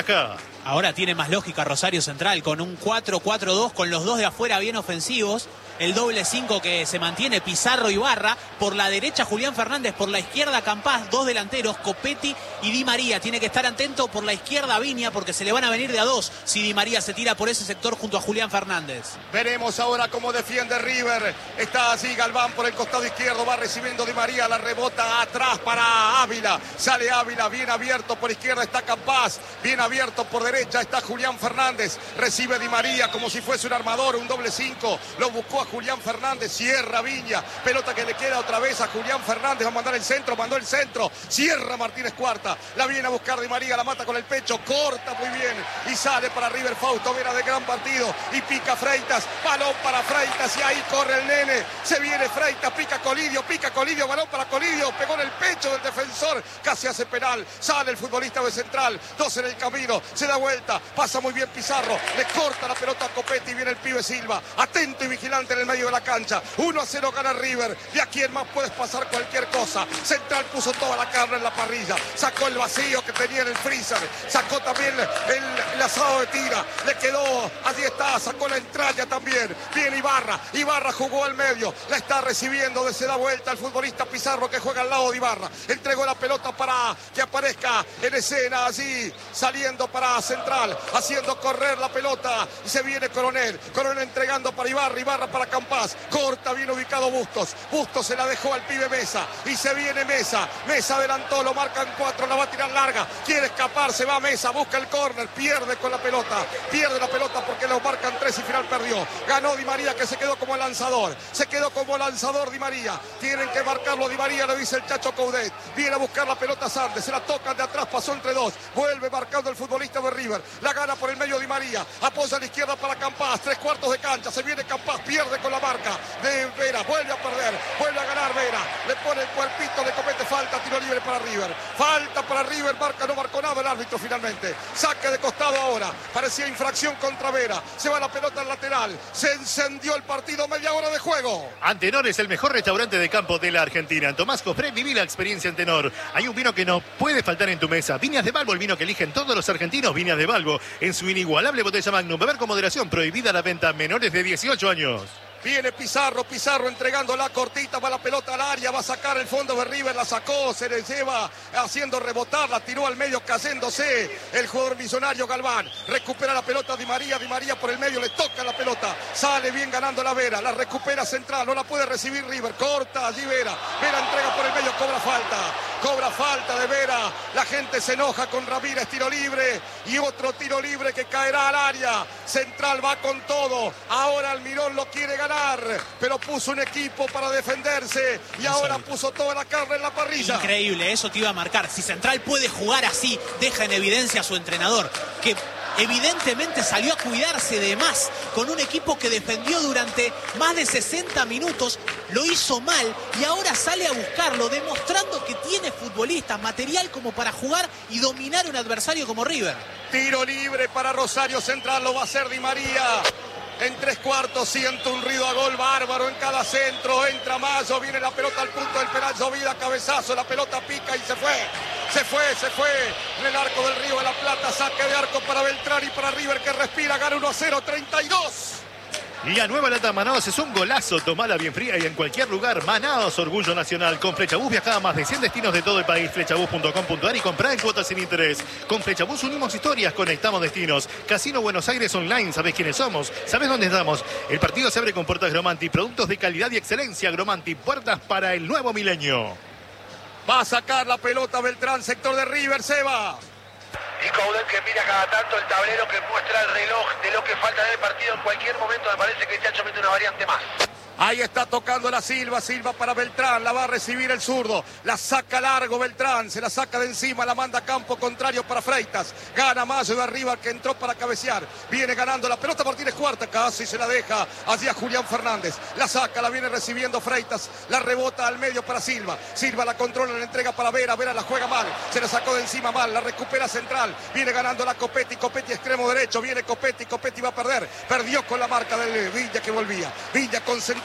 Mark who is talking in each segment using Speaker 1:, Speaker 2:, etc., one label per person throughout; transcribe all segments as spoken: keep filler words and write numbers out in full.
Speaker 1: acá.
Speaker 2: Ahora tiene más lógica Rosario Central, con un cuatro cuatro dos, con los dos de afuera bien ofensivos. El doble cinco que se mantiene, Pizarro y Barra. Por la derecha Julián Fernández, por la izquierda Campás, dos delanteros, Copetti y Di María. Tiene que estar atento por la izquierda Viña, porque se le van a venir de a dos si Di María se tira por ese sector junto a Julián Fernández.
Speaker 3: Veremos ahora cómo defiende River. Está así Galván por el costado izquierdo, va recibiendo Di María, la rebota atrás para Ávila. Sale Ávila, bien abierto por izquierda está Campás, bien abierto por derecha está Julián Fernández. Recibe Di María como si fuese un armador, un doble cinco. Lo buscó a Julián Fernández, cierra Viña, pelota que le queda otra vez a Julián Fernández, va a mandar el centro, mandó el centro, cierra Martínez Cuarta, la viene a buscar Di María, la mata con el pecho, corta muy bien y sale para River Fausto Vera de gran partido y pica Freitas, balón para Freitas y ahí corre el nene, se viene Freitas, pica Colidio, pica Colidio, balón para Colidio, pegó en el pecho del defensor, casi hace penal, sale el futbolista de Central, dos en el camino, se da vuelta, pasa muy bien Pizarro, le corta la pelota a Copetti y viene el pibe Silva, atento y vigilante en el medio de la cancha, uno a cero gana River, de aquí en más puedes pasar cualquier cosa. Central puso toda la carne en la parrilla, sacó el vacío que tenía en el freezer, sacó también el, el asado de tira, le quedó, allí está, sacó la entraña también, viene Ibarra, Ibarra jugó al medio, la está recibiendo, se da vuelta el futbolista Pizarro que juega al lado de Ibarra, entregó la pelota para que aparezca en escena allí, saliendo para Central, haciendo correr la pelota, y se viene Coronel, Coronel entregando para Ibarra, Ibarra para Campás, corta, bien ubicado Bustos, Bustos se la dejó al pibe Mesa, y se viene Mesa, Mesa adelantó, lo marcan cuatro, la va a tirar larga, quiere escapar, se va Mesa, busca el córner, pierde con la pelota, pierde la pelota porque lo marcan tres y final perdió, ganó Di María que se quedó como lanzador, se quedó como lanzador Di María, tienen que marcarlo Di María, lo dice el Chacho Coudet, viene a buscar la pelota Sandes, se la tocan de atrás, pasó entre dos, vuelve marcando el futbolista de River, la gana por el medio Di María, apoya a la izquierda para Campás, tres cuartos de cancha, se viene Campás, pierde con la marca de Vera, vuelve a perder, vuelve a ganar Vera, le pone el cuerpito, le comete falta, tiro libre para River, falta para River, marca, no marcó nada el árbitro finalmente, saque de costado ahora, parecía infracción contra Vera, se va la pelota al lateral, se encendió el partido, media hora de juego.
Speaker 1: Antenor es el mejor restaurante de campo de la Argentina. En Tomás Cofré viví la experiencia Antenor. Hay un vino que no puede faltar en tu mesa. Viñas de Balbo, el vino que eligen todos los argentinos. Viñas de Balbo, en su inigualable botella Magnum. Beber con moderación, prohibida la venta a menores de dieciocho años.
Speaker 3: Viene Pizarro, Pizarro entregando la cortita, va la pelota al área, va a sacar el fondo de River, la sacó, se le lleva haciendo rebotar, la tiró al medio cayéndose el jugador millonario Galván, recupera la pelota Di María, Di María por el medio, le toca la pelota, sale bien ganando la Vera, la recupera Central, no la puede recibir River, corta allí Vera, Vera entrega por el medio, cobra falta, cobra falta de Vera, la gente se enoja con Ramírez, tiro libre y otro tiro libre que caerá al área, Central va con todo, ahora Almirón lo quiere ganar, pero puso un equipo para defenderse y ahora puso toda la carne en la parrilla.
Speaker 2: Increíble, eso te iba a marcar. Si Central puede jugar así, deja en evidencia a su entrenador, que evidentemente salió a cuidarse de más con un equipo que defendió durante más de sesenta minutos, lo hizo mal y ahora sale a buscarlo, demostrando que tiene futbolistas, material como para jugar y dominar un adversario como River.
Speaker 3: Tiro libre para Rosario Central, lo va a hacer Di María. En tres cuartos siento un ruido a gol bárbaro en cada centro, entra Mayo, viene la pelota al punto del penal, Llovida, cabezazo, la pelota pica y se fue, se fue, se fue, en el arco del Río de la Plata, saque de arco para Beltrán y para River que respira, gana uno a cero, treinta y dos.
Speaker 1: La nueva lata Manaos es un golazo, tomala bien fría y en cualquier lugar. Manaos, orgullo nacional. Con Flechabús viaja a más de cien destinos de todo el país. Flechabús punto com punto ar y comprá en cuotas sin interés. Con Flechabús unimos historias, conectamos destinos. Casino Buenos Aires Online, ¿sabés quiénes somos? ¿Sabés dónde estamos? El partido se abre con puertas Gromanti, productos de calidad y excelencia Gromanti, puertas para el nuevo milenio.
Speaker 3: Va a sacar la pelota Beltrán, sector de River, se va.
Speaker 4: Y Coudet que mira cada tanto el tablero que muestra el reloj de lo que falta en el partido. En cualquier momento me parece que Chacho mete una variante más.
Speaker 3: Ahí está tocando la Silva, Silva para Beltrán, la va a recibir el zurdo, la saca largo Beltrán, se la saca de encima, la manda a campo contrario para Freitas, gana Mayo de arriba que entró para cabecear, viene ganando la pelota Martínez Cuarta, casi se la deja allí a Julián Fernández, la saca, la viene recibiendo Freitas, la rebota al medio para Silva, Silva la controla, la entrega para Vera, Vera la juega mal, se la sacó de encima mal, la recupera Central, viene ganando la Copetti, Copetti extremo derecho, viene Copetti, Copetti va a perder, perdió con la marca de Villa que volvía, Villa concentrado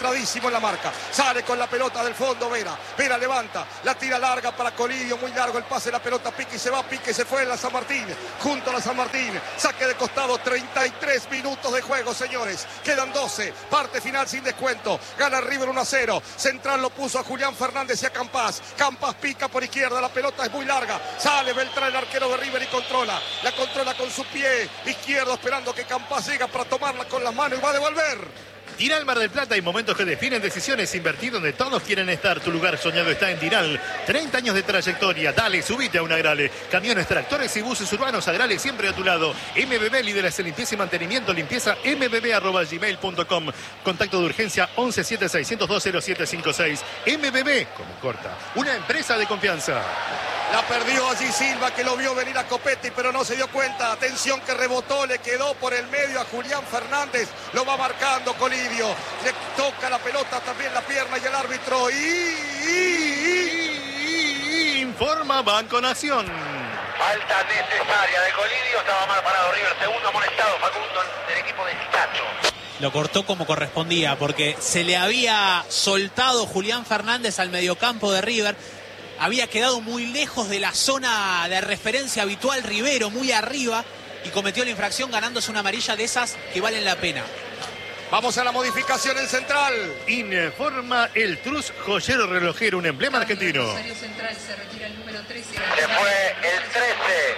Speaker 3: concentradísimo en la marca. Sale con la pelota del fondo Vera. Vera levanta, la tira larga para Colidio, muy largo el pase, la pelota pique y se va, pique se fue en la San Martín, junto a la San Martín. Saque de costado, treinta y tres minutos de juego, señores. Quedan doce, parte final sin descuento. Gana River uno a cero. Central lo puso a Julián Fernández y a Campas. Campas pica por izquierda, la pelota es muy larga. Sale Beltrán, el arquero de River, y controla. La controla con su pie izquierdo, esperando que Campas llega para tomarla con las manos y va a devolver.
Speaker 1: Diral Mar del Plata, hay momentos que definen decisiones. Invertir donde todos quieren estar. Tu lugar soñado está en Diral. treinta años de trayectoria. Dale, subite a una Agrale. Camiones, tractores y buses urbanos. Agrale siempre a tu lado. M B B, líderes en limpieza y mantenimiento. Limpieza m b b arroba gmail punto com. Contacto de urgencia once siete seiscientos dos cero siete cinco seis. M B B, como corta. Una empresa de confianza.
Speaker 3: La perdió allí Silva, que lo vio venir a Copetti, pero no se dio cuenta. Atención, que rebotó, le quedó por el medio a Julián Fernández. Lo va marcando Colidio. Le toca la pelota, también la pierna, y el árbitro. Y, y,
Speaker 1: y informa Banco Nación.
Speaker 4: Falta necesaria de Colidio. Estaba mal parado River. Segundo amonestado Facundo del equipo de Ticacho.
Speaker 2: Lo cortó como correspondía, porque se le había soltado Julián Fernández al mediocampo de River. Había quedado muy lejos de la zona de referencia habitual Rivero, muy arriba, y cometió la infracción ganándose una amarilla de esas que valen la pena.
Speaker 3: Vamos a la modificación en Central.
Speaker 1: Informa el Trus Joyero Relojero, un emblema argentino.
Speaker 5: Central se retira el número trece.
Speaker 4: Se fue el trece.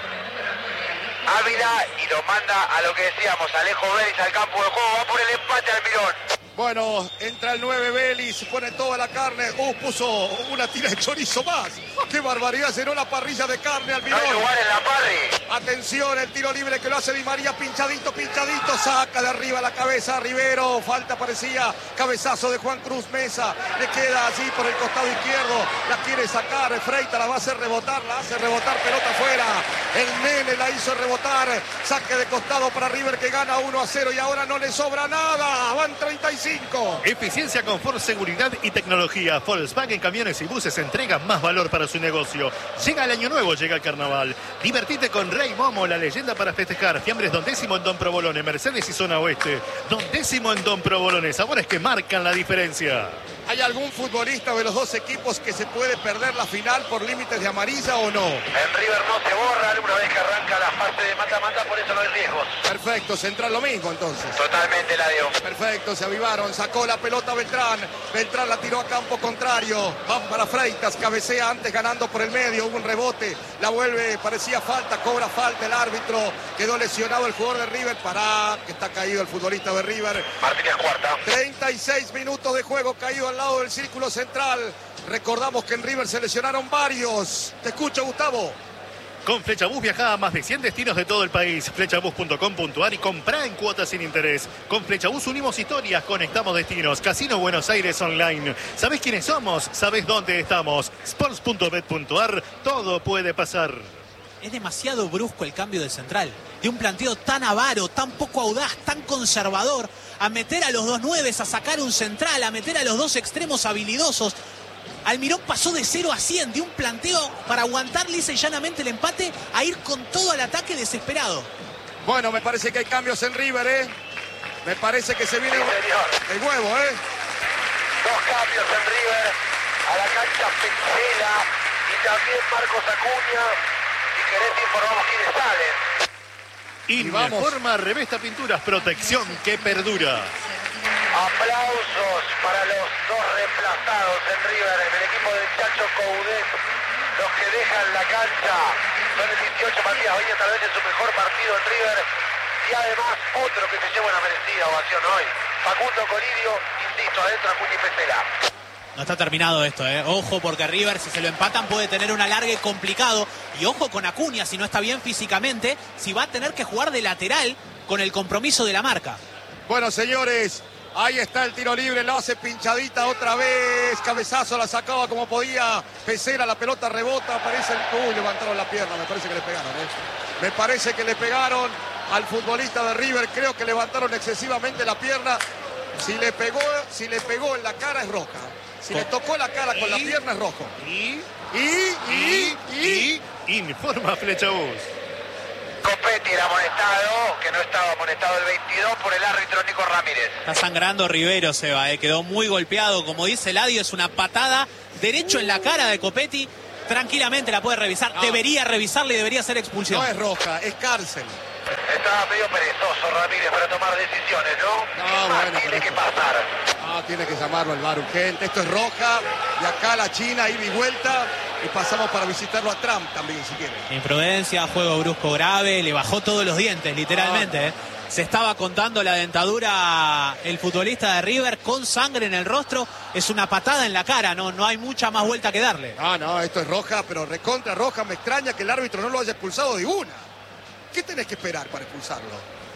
Speaker 4: Ávila y lo manda a lo que decíamos, Alejo Vélez al campo de juego. Va por el empate Almirón.
Speaker 3: Bueno, entra el nueve Vélez, pone toda la carne. Uh, puso una tira de chorizo más. ¡Qué barbaridad! Llenó la parrilla de carne al
Speaker 4: No hay lugar en la parri.
Speaker 3: Atención, el tiro libre que lo hace Di María, pinchadito, pinchadito. Saca de arriba la cabeza a Rivero. Falta parecía, cabezazo de Juan Cruz Mesa. Le queda allí por el costado izquierdo. La quiere sacar, Freita la va a hacer rebotar. La hace rebotar, pelota afuera. El nene la hizo rebotar. Saque de costado para River, que gana uno a cero. Y ahora no le sobra nada. Van treinta y cinco.
Speaker 1: Eficiencia, confort, seguridad y tecnología. Volkswagen Camiones y Buses entrega más valor para su negocio. Llega el año nuevo, llega el carnaval. Divertite con Rey Momo, la leyenda para festejar. Fiambres Don Décimo en Don Provolone, Mercedes y Zona Oeste. Don Décimo en Don Provolones. Ahora es que marcan la diferencia.
Speaker 3: ¿Hay algún futbolista de los dos equipos que se puede perder la final por límites de amarilla o no?
Speaker 4: En River no se borra una vez que arranca la fase de mata-mata, por eso no hay riesgos.
Speaker 3: Perfecto, Central lo mismo entonces.
Speaker 4: Totalmente, Ladio.
Speaker 3: Perfecto, se avivaron, sacó la pelota Beltrán. Beltrán la tiró a campo contrario. Van para Freitas, cabecea antes ganando por el medio. Hubo un rebote, la vuelve, parecía falta, cobra falta el árbitro. Quedó lesionado el jugador de River. Pará, que está caído el futbolista de River.
Speaker 4: Martínez cuarta.
Speaker 3: treinta y seis minutos de juego caído al lado del círculo central. Recordamos que en River se lesionaron varios. Te escucho, Gustavo.
Speaker 1: Con Flechabús viaja a más de cien destinos de todo el país. Flechabús punto com punto ar y comprá en cuotas sin interés. Con Flechabús unimos historias, conectamos destinos. Casino Buenos Aires Online. ¿Sabés quiénes somos? ¿Sabés dónde estamos? sports punto bet punto ar. Todo puede pasar.
Speaker 2: Es demasiado brusco el cambio de Central. De un planteo tan avaro, tan poco audaz, tan conservador, a meter a los dos nueves, a sacar un central, a meter a los dos extremos habilidosos. Almirón pasó de cero a cien, de un planteo para aguantar lisa y llanamente el empate, a ir con todo al ataque desesperado.
Speaker 3: Bueno, me parece que hay cambios en River, ¿eh? Me parece que se viene el huevo, ¿eh?
Speaker 4: Dos cambios en River. A la cancha Petzela y también Marcos Acuña. Si querés te informamos quiénes salen.
Speaker 1: Informa Revesta Pinturas, protección que perdura.
Speaker 4: Aplausos para los dos reemplazados en River, en el equipo del Chacho Coudet, los que dejan la cancha. Son el dieciocho Matías Oña, tal vez en su mejor partido en River, y además otro que se lleva una merecida ovación hoy, Facundo Colidio, insisto, adentro Acuña y Petzela.
Speaker 2: No está terminado esto, ¿eh? Ojo, porque River, si se lo empatan, puede tener un alargue complicado. Y ojo con Acuña, si no está bien físicamente, si va a tener que jugar de lateral con el compromiso de la marca.
Speaker 3: Bueno, señores, ahí está el tiro libre, lo hace pinchadita otra vez. Cabezazo, la sacaba como podía Petzela, la pelota rebota, parece el... Uy, levantaron la pierna, me parece que le pegaron, ¿eh? Me parece que le pegaron al futbolista de River, creo que levantaron excesivamente la pierna. Si le pegó, si le pegó en la cara es roja. Si le tocó la cara con la pierna es rojo.
Speaker 1: Y,
Speaker 3: Y, y, y,
Speaker 1: y, informa Flechabús.
Speaker 4: Copetti Copetti era amonestado, que no estaba amonestado el veintidós por el árbitro Nico Ramírez.
Speaker 2: Está sangrando Rivero, Seba, eh. Quedó muy golpeado. Como dice Eladio, es una patada derecho en la cara de Copetti. Tranquilamente la puede revisar. No. Debería revisarle y debería ser expulsión.
Speaker 3: No es roja, es cárcel.
Speaker 4: Estaba medio perezoso Ramírez para tomar decisiones, ¿no?
Speaker 3: No,
Speaker 4: más
Speaker 3: bueno,
Speaker 4: tiene que
Speaker 3: esto...
Speaker 4: pasar?
Speaker 3: No, tiene que llamarlo al V A R urgente. Esto es roja. De acá la China, ida y vuelta. Y pasamos para visitarlo a Trump también, si quieren.
Speaker 2: Imprudencia, juego brusco grave. Le bajó todos los dientes, literalmente. Ah. ¿eh? Se estaba contando la dentadura el futbolista de River con sangre en el rostro. Es una patada en la cara, no, no hay mucha más vuelta que darle.
Speaker 3: No, no, esto es roja, pero recontra roja. Me extraña que el árbitro no lo haya expulsado de una. ¿Qué tenés que esperar para expulsarlo?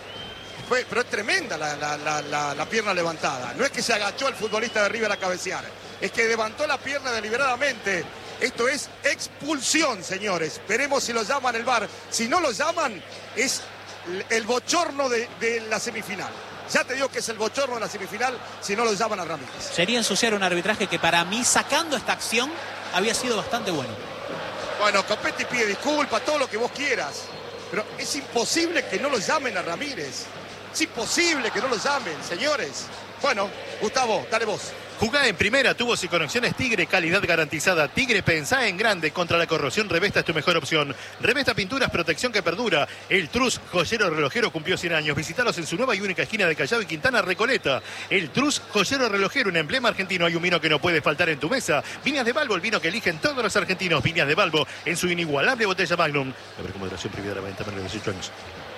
Speaker 3: Fue, pero es tremenda la, la, la, la, la pierna levantada. No es que se agachó el futbolista de River a cabecear. Es que levantó la pierna deliberadamente. Esto es expulsión, señores. Veremos si lo llaman el V A R. Si no lo llaman, es el bochorno de, de la semifinal. Ya te digo que es el bochorno de la semifinal si no lo llaman a Ramírez.
Speaker 2: Sería ensuciar un arbitraje que para mí, sacando esta acción, había sido bastante bueno.
Speaker 3: Bueno, Copetti pide disculpas, todo lo que vos quieras. Pero es imposible que no lo llamen a Ramírez. Es imposible que no lo llamen, señores. Bueno, Gustavo, dale vos.
Speaker 1: Jugá en primera, tubos y conexiones Tigre, calidad garantizada. Tigre, pensá en grande. Contra la corrosión, Revesta es tu mejor opción. Revesta Pinturas, protección que perdura. El Trus, joyero relojero, cumplió cien años. Visítalos en su nueva y única esquina de Callao y Quintana, Recoleta. El Trus, joyero relojero, un emblema argentino. Hay un vino que no puede faltar en tu mesa. Viñas de Balbo, el vino que eligen todos los argentinos. Viñas de Balbo, en su inigualable botella Magnum. La moderación prohibida de la venta menor de dieciocho años.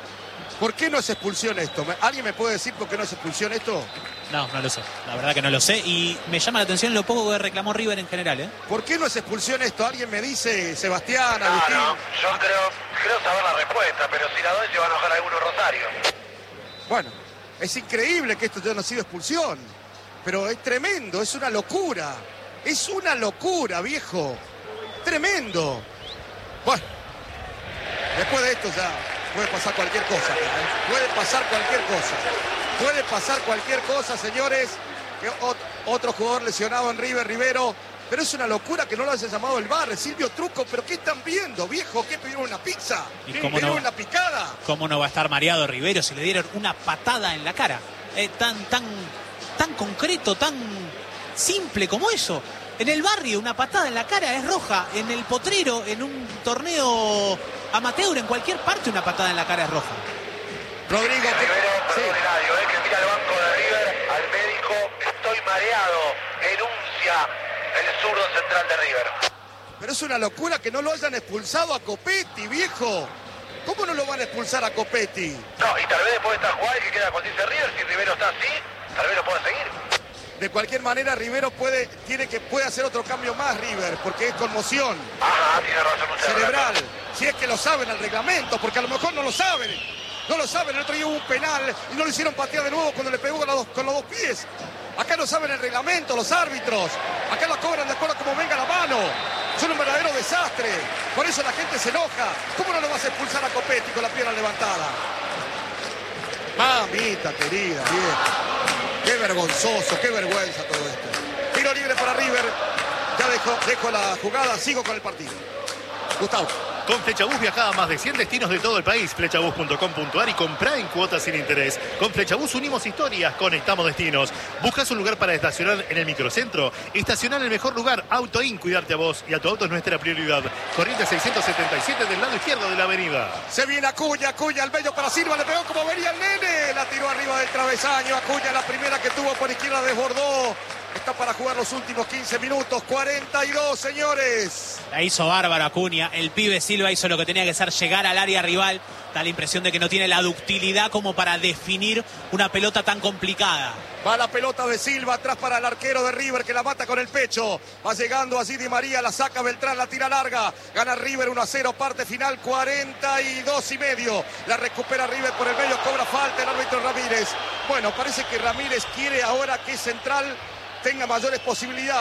Speaker 3: ¿Por qué no es expulsión esto? ¿Alguien me puede decir por qué no es expulsión esto?
Speaker 2: No, no lo sé. La verdad que no lo sé. Y me llama la atención lo poco que reclamó River en general, ¿eh?
Speaker 3: ¿Por qué no es expulsión esto? ¿Alguien me dice, Sebastián,
Speaker 4: no,
Speaker 3: Agustín?
Speaker 4: No, yo creo, creo saber la respuesta, pero si la doy se va a enojar alguno Rosario.
Speaker 3: Bueno, es increíble que esto ya no ha sido expulsión. Pero es tremendo, es una locura. Es una locura, viejo. Tremendo. Bueno, después de esto ya... puede pasar cualquier cosa, ¿eh? Puede pasar cualquier cosa. Puede pasar cualquier cosa, señores. Otro jugador lesionado en River, Rivero. Pero es una locura que no lo haya llamado el V A R. Silvio Truco, ¿pero qué están viendo, viejo? ¿Qué pidieron una pizza?
Speaker 2: ¿Y cómo
Speaker 3: ¿Pidieron
Speaker 2: no,
Speaker 3: una picada?
Speaker 2: ¿Cómo no va a estar mareado Rivero si le dieron una patada en la cara? Eh, tan, tan, tan concreto, tan simple como eso. En el barrio una patada en la cara es roja. En el Potrero, en un torneo amateur, en cualquier parte una patada en la cara es roja.
Speaker 3: Rodrigo,
Speaker 4: Rivero, perdón,
Speaker 3: sí.
Speaker 4: Eladio, eh, que mira al banco de River, al médico, estoy mareado, enuncia el zurdo central de River.
Speaker 3: Pero es una locura que no lo hayan expulsado a Copetti, viejo. ¿Cómo no lo van a expulsar a Copetti?
Speaker 4: No, y tal vez después de esta jugada que queda con dice River, si Rivero está así, tal vez lo pueda seguir.
Speaker 3: De cualquier manera, Rivero puede, tiene que, puede hacer otro cambio más, River, porque es conmoción.
Speaker 4: Ajá, tiene razón usted.
Speaker 3: Cerebral. Si es que lo saben el reglamento, porque a lo mejor no lo saben. No lo saben, el otro día hubo un penal y no lo hicieron patear de nuevo cuando le pegó con los dos, con los dos pies. Acá no saben el reglamento, los árbitros. Acá lo cobran de acuerdo a como venga la mano. Son un verdadero desastre. Por eso la gente se enoja. ¿Cómo no lo vas a expulsar a Copetti con la pierna levantada? Mamita querida, bien. Qué vergonzoso, qué vergüenza todo esto. Tiro libre para River. Ya dejo, dejo la jugada, sigo con el partido. Gustavo.
Speaker 1: Con Flechabús viajá a más de cien destinos de todo el país. Flechabús punto com punto a r y comprá en cuotas sin interés. Con Flechabús unimos historias, conectamos destinos. ¿Buscas un lugar para estacionar en el microcentro? Estacionar en el mejor lugar. AutoIn, cuidarte a vos y a tu auto es nuestra prioridad. Corriente seiscientos setenta y siete del lado izquierdo de la avenida.
Speaker 3: Se viene Acuña, Acuña, el bello para Silva, le pegó como venía el nene. La tiró arriba del travesaño. Acuña, la primera que tuvo por izquierda, desbordó. Está para jugar los últimos quince minutos. cuarenta y dos, señores.
Speaker 2: La hizo bárbara Acuña. El pibe Silva hizo lo que tenía que hacer, llegar al área rival. Da la impresión de que no tiene la ductilidad como para definir una pelota tan complicada.
Speaker 3: Va la pelota de Silva, atrás para el arquero de River que la mata con el pecho. Va llegando allí Di María, la saca Beltrán, la tira larga. Gana River uno a cero, parte final cuarenta y dos y medio. La recupera River por el medio, cobra falta el árbitro Ramírez. Bueno, parece que Ramírez quiere ahora que Central tenga mayores posibilidades.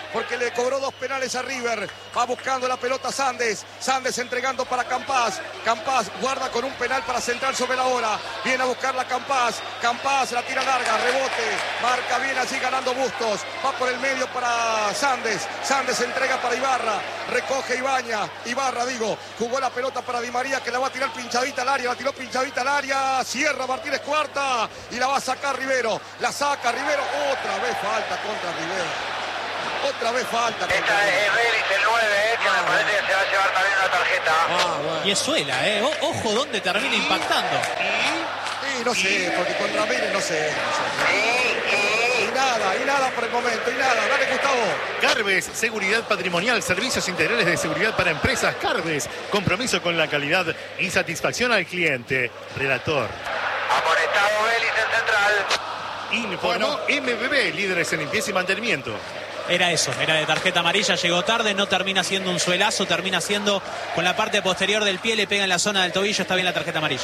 Speaker 3: porque le cobró dos penales a River. Va buscando la pelota Sandes. Sandes entregando para Campás. Campás guarda con un penal para Central sobre la hora. Viene a buscar la Campás. Campás la tira larga, rebote. Marca bien allí ganando Bustos. Va por el medio para Sandes. Sandes entrega para Ibarra. Recoge Ibaña. Ibarra, digo. Jugó la pelota para Di María, que la va a tirar pinchadita al área. La tiró pinchadita al área. Cierra Martínez cuarta. Y la va a sacar Rivero. La saca Rivero. Otra vez falta contra Rivero. Otra vez falta.
Speaker 4: Esta es Vélez, el nueve, eh, que ah, me parece que se va a llevar también una tarjeta.
Speaker 2: Ah, bueno. Y es Suela, eh. O, ojo dónde termina
Speaker 3: y,
Speaker 2: impactando.
Speaker 3: Y, y no sé, porque contra Vélez no sé. No sé. Y, y, y nada, y nada por el momento, y nada. Dale, Gustavo.
Speaker 1: Carves, seguridad patrimonial, servicios integrales de seguridad para empresas. Carves, compromiso con la calidad y satisfacción al cliente. Relator.
Speaker 4: Amonestado Vélez en Central.
Speaker 1: Informó bueno. M B B, líderes en limpieza y mantenimiento.
Speaker 2: Era eso, era de tarjeta amarilla, llegó tarde, no termina siendo un suelazo, termina siendo con la parte posterior del pie, le pega en la zona del tobillo, está bien la tarjeta amarilla.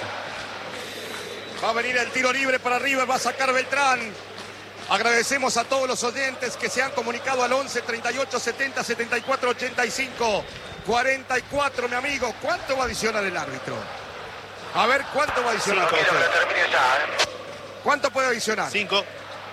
Speaker 3: Va a venir el tiro libre para River, va a sacar Beltrán. Agradecemos a todos los oyentes que se han comunicado al once, treinta y ocho, setenta, setenta y cuatro, ochenta y cinco, cuarenta y cuatro, mi amigo. ¿Cuánto va a adicionar el árbitro? A ver, ¿cuánto va a adicionar?
Speaker 4: Cinco, quiero que termine ya, ¿eh?
Speaker 3: ¿Cuánto puede adicionar?
Speaker 1: Cinco.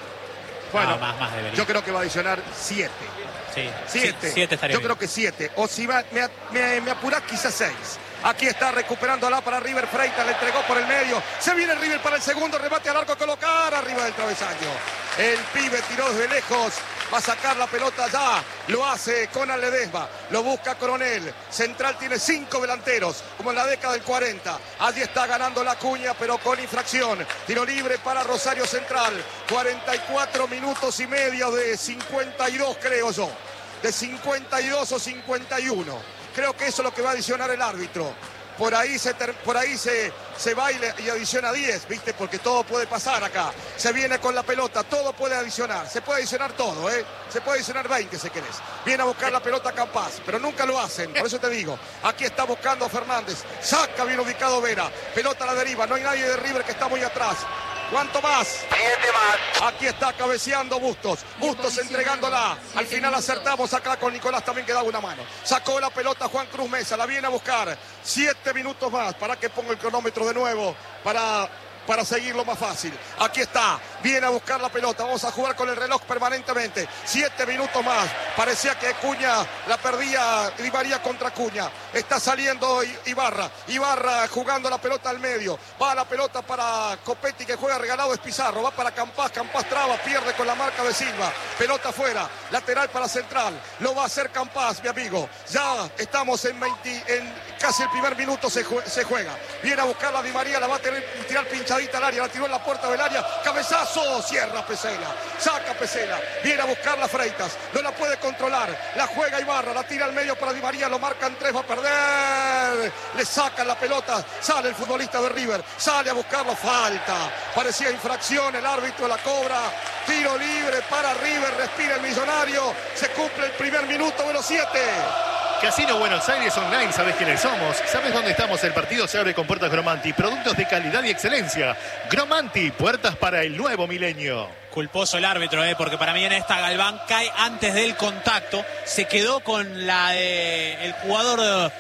Speaker 3: Bueno,
Speaker 2: no, más, más
Speaker 3: yo creo que va a adicionar siete.
Speaker 2: Sí,
Speaker 3: siete.
Speaker 2: Sí, siete estaría
Speaker 3: yo
Speaker 2: bien.
Speaker 3: creo que siete. O si va, me, me, me apurás, quizás seis. Aquí está recuperándola para River. Freitas le entregó por el medio. Se viene River para el segundo. Remate al arco a colocar arriba del travesaño. El pibe tiró desde lejos. Va a sacar la pelota ya. Lo hace Conan Ledesma. Lo busca Coronel. Central tiene cinco delanteros, como en la década del cuarenta. Allí está ganando la Cuña, pero con infracción. Tiro libre para Rosario Central. cuarenta y cuatro minutos y medio de cincuenta y dos, creo yo. De cincuenta y dos o cincuenta y uno. Creo que eso es lo que va a adicionar el árbitro. Por ahí se, ter, por ahí se, se va y, le, y adiciona diez, ¿viste? Porque todo puede pasar acá. Se viene con la pelota, todo puede adicionar. Se puede adicionar todo, ¿eh? Se puede adicionar veinte, si querés. Viene a buscar la pelota Campás, pero nunca lo hacen. Por eso te digo, aquí está buscando a Fernández. Saca bien ubicado Vera. Pelota a la deriva. No hay nadie de River que está muy atrás. ¿Cuánto más?
Speaker 4: Siete más.
Speaker 3: Aquí está cabeceando Bustos. Bustos entregándola. Al final acertamos acá con Nicolás también que daba una mano. Sacó la pelota Juan Cruz Mesa. La viene a buscar. Siete minutos más. Para que ponga el cronómetro de nuevo. Para... para seguirlo más fácil. Aquí está, viene a buscar la pelota, vamos a jugar con el reloj permanentemente, siete minutos más, parecía que Cuña la perdía Di María contra Cuña, está saliendo Ibarra, Ibarra jugando la pelota al medio, va la pelota para Copetti que juega regalado, es Pizarro, va para Campás, Campás traba, pierde con la marca de Silva, pelota afuera, lateral para Central, lo va a hacer Campás, mi amigo, ya estamos en, veinte, en casi el primer minuto se, jue, se juega, viene a buscar la Di María, la va a tener tirar pinchadita al área, la tiró en la puerta del área, cabezazo, cierra Pesela, saca Pesela, viene a buscar la Freitas, no la puede controlar, la juega Ibarra, la tira al medio para Di María, lo marcan tres, va a perder, le sacan la pelota, sale el futbolista de River, sale a buscarlo, falta, parecía infracción, el árbitro la cobra, tiro libre para River, respira el millonario, se cumple el primer minuto de los siete.
Speaker 1: Casino Buenos Aires Online, ¿sabes quiénes somos? ¿Sabes dónde estamos? El partido se abre con puertas Gromanti. Productos de calidad y excelencia. Gromanti, puertas para el nuevo milenio.
Speaker 2: Culposo el árbitro, eh, porque para mí en esta Galván cae antes del contacto. Se quedó con la de el jugador de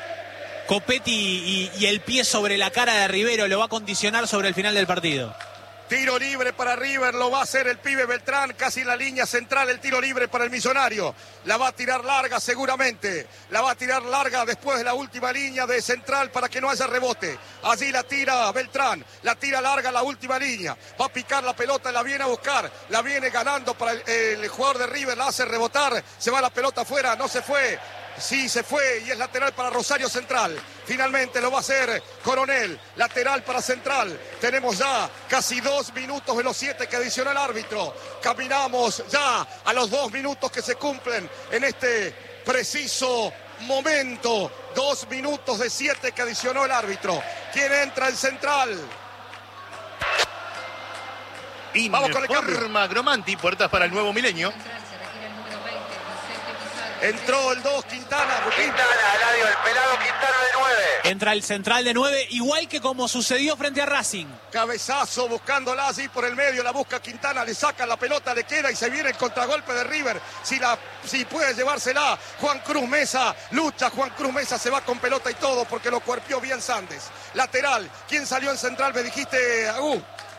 Speaker 2: Copetti y, y el pie sobre la cara de Rivero. Lo va a condicionar sobre el final del partido.
Speaker 3: Tiro libre para River, lo va a hacer el pibe Beltrán, casi en la línea central, el tiro libre para el millonario. La va a tirar larga seguramente, la va a tirar larga después de la última línea de central para que no haya rebote. Allí la tira Beltrán, la tira larga la última línea, va a picar la pelota, la viene a buscar, la viene ganando para el, el jugador de River, la hace rebotar, se va la pelota afuera, no se fue. Sí, se fue y es lateral para Rosario Central. Finalmente lo va a hacer Coronel. Lateral para Central. Tenemos ya casi dos minutos de los siete que adicionó el árbitro. Caminamos ya a los dos minutos que se cumplen en este preciso momento. Dos minutos de siete que adicionó el árbitro. ¿Quién entra en Central?
Speaker 1: Vamos con el cambio. Gromanti, puertas para el nuevo milenio.
Speaker 3: Entró el dos, Quintana.
Speaker 4: Quintana, Eladio, el pelado Quintana de nueve.
Speaker 2: Entra el central de nueve, igual que como sucedió frente a Racing.
Speaker 3: Cabezazo buscándola así por el medio, la busca Quintana, le saca la pelota, le queda y se viene el contragolpe de River. Si, la, si puede llevársela, Juan Cruz Mesa, lucha, Juan Cruz Mesa se va con pelota y todo porque lo cuerpió bien Sandes. Lateral, ¿quién salió en central? Me dijiste, Agú.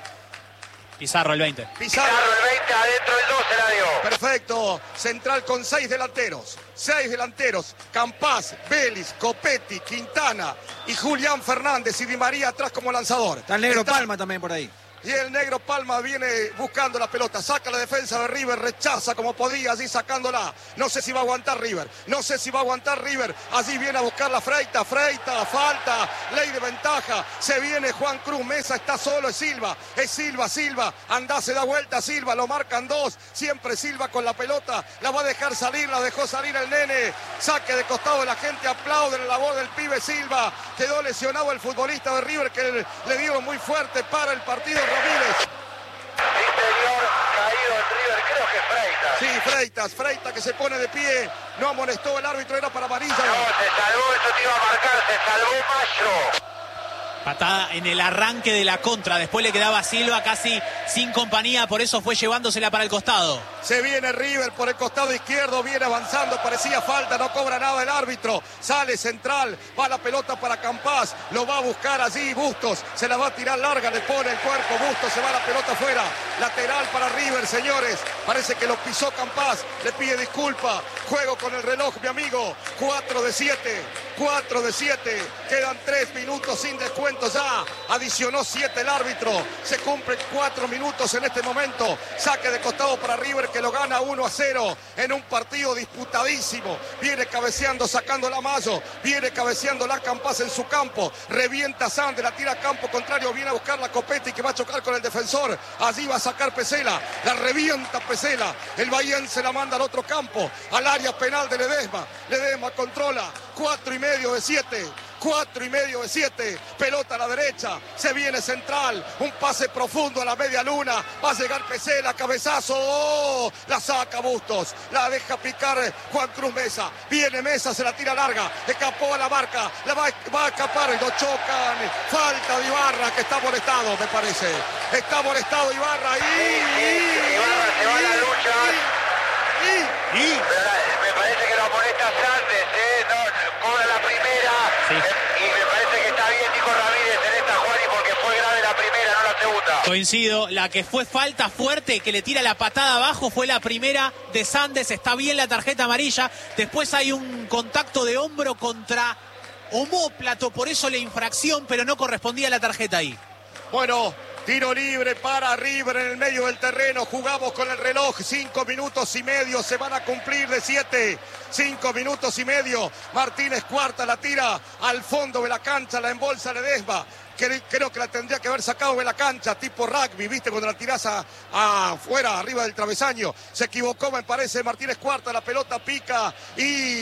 Speaker 2: Pizarro el veinte.
Speaker 3: Pizarro.
Speaker 4: Pizarro el veinte, adentro el dos, Eladio.
Speaker 3: Perfecto, central con seis delanteros, seis delanteros, Campás, Vélez, Copetti, Quintana y Julián Fernández y Di María atrás como lanzador.
Speaker 6: Está el negro
Speaker 3: Está...
Speaker 6: Palma también por ahí.
Speaker 3: Y el negro Palma viene buscando la pelota, saca la defensa de River, rechaza como podía, así sacándola. No sé si va a aguantar River, no sé si va a aguantar River. Así viene a buscar la Freita, Freita, falta, ley de ventaja. Se viene Juan Cruz Mesa, está solo, es Silva, es Silva, Silva. Anda, se da vuelta Silva, lo marcan dos. Siempre Silva con la pelota, la va a dejar salir, la dejó salir el nene. Saque de costado de la gente, aplaude la labor del pibe Silva. Quedó lesionado el futbolista de River que le, le dio muy fuerte para el partido. Ramírez.
Speaker 4: Sí, señor, caído en River, creo que Freitas.
Speaker 3: Sí, Freitas, Freitas que se pone de pie, no amonestó el árbitro, era para amarilla.
Speaker 4: No, se salvó, eso te iba a marcar, se salvó Mayo.
Speaker 2: Patada en el arranque de la contra, después le quedaba Silva casi sin compañía, por eso fue llevándosela para el costado.
Speaker 3: Se viene River por el costado izquierdo, viene avanzando, parecía falta, no cobra nada el árbitro. Sale central, va la pelota para Campás, lo va a buscar allí Bustos, se la va a tirar larga, le pone el cuerpo, Bustos, se va la pelota afuera. Lateral para River, señores, parece que lo pisó Campás, le pide disculpa. Juego con el reloj, mi amigo, cuatro de siete, cuatro de siete, quedan tres minutos sin descuento ya, adicionó siete el árbitro, se cumplen cuatro minutos en este momento. Saque de costado para River que lo gana uno a cero en un partido disputadísimo. Viene cabeceando, sacando la Mayo, viene cabeceando la Campás en su campo, revienta Sande, la tira a campo contrario, viene a buscar la Copetti que va a chocar con el defensor. Allí va a sacar Pesela, la revienta Pesela, el bahiense la manda al otro campo, al área penal de Ledesma. Ledesma controla, cuatro y medio de siete. Cuatro y medio de siete, pelota a la derecha, se viene central, un pase profundo a la media luna, va a llegar Pesela, cabezazo, oh, la saca Bustos, la deja picar Juan Cruz Mesa, viene Mesa, se la tira larga, escapó a la marca, la va, va a escapar y lo chocan, falta de Ibarra que está molestado me parece, está molestado Ibarra y...
Speaker 4: Sí, Ibarra se va a la lucha.
Speaker 3: Y... y
Speaker 4: Me parece que lo molesta Sandes, ¿eh? No, cobra la primera.
Speaker 2: Sí.
Speaker 4: Eh, y me parece que está bien Nico Ramírez en esta, Juani, porque fue grave la primera, no la segunda.
Speaker 2: Coincido, la que fue falta fuerte, que le tira la patada abajo, fue la primera de Sandes, está bien la tarjeta amarilla. Después hay un contacto de hombro contra omóplato, por eso la infracción, pero no correspondía a la tarjeta ahí.
Speaker 3: Bueno, tiro libre para River en el medio del terreno. Jugamos con el reloj. Cinco minutos y medio se van a cumplir de siete. Cinco minutos y medio. Martínez Cuarta la tira al fondo de la cancha. La embolsa Ledesma. Creo que la tendría que haber sacado de la cancha, tipo rugby, ¿viste? Cuando la tirás afuera, arriba del travesaño. Se equivocó, me parece, Martínez Cuarta. La pelota pica y...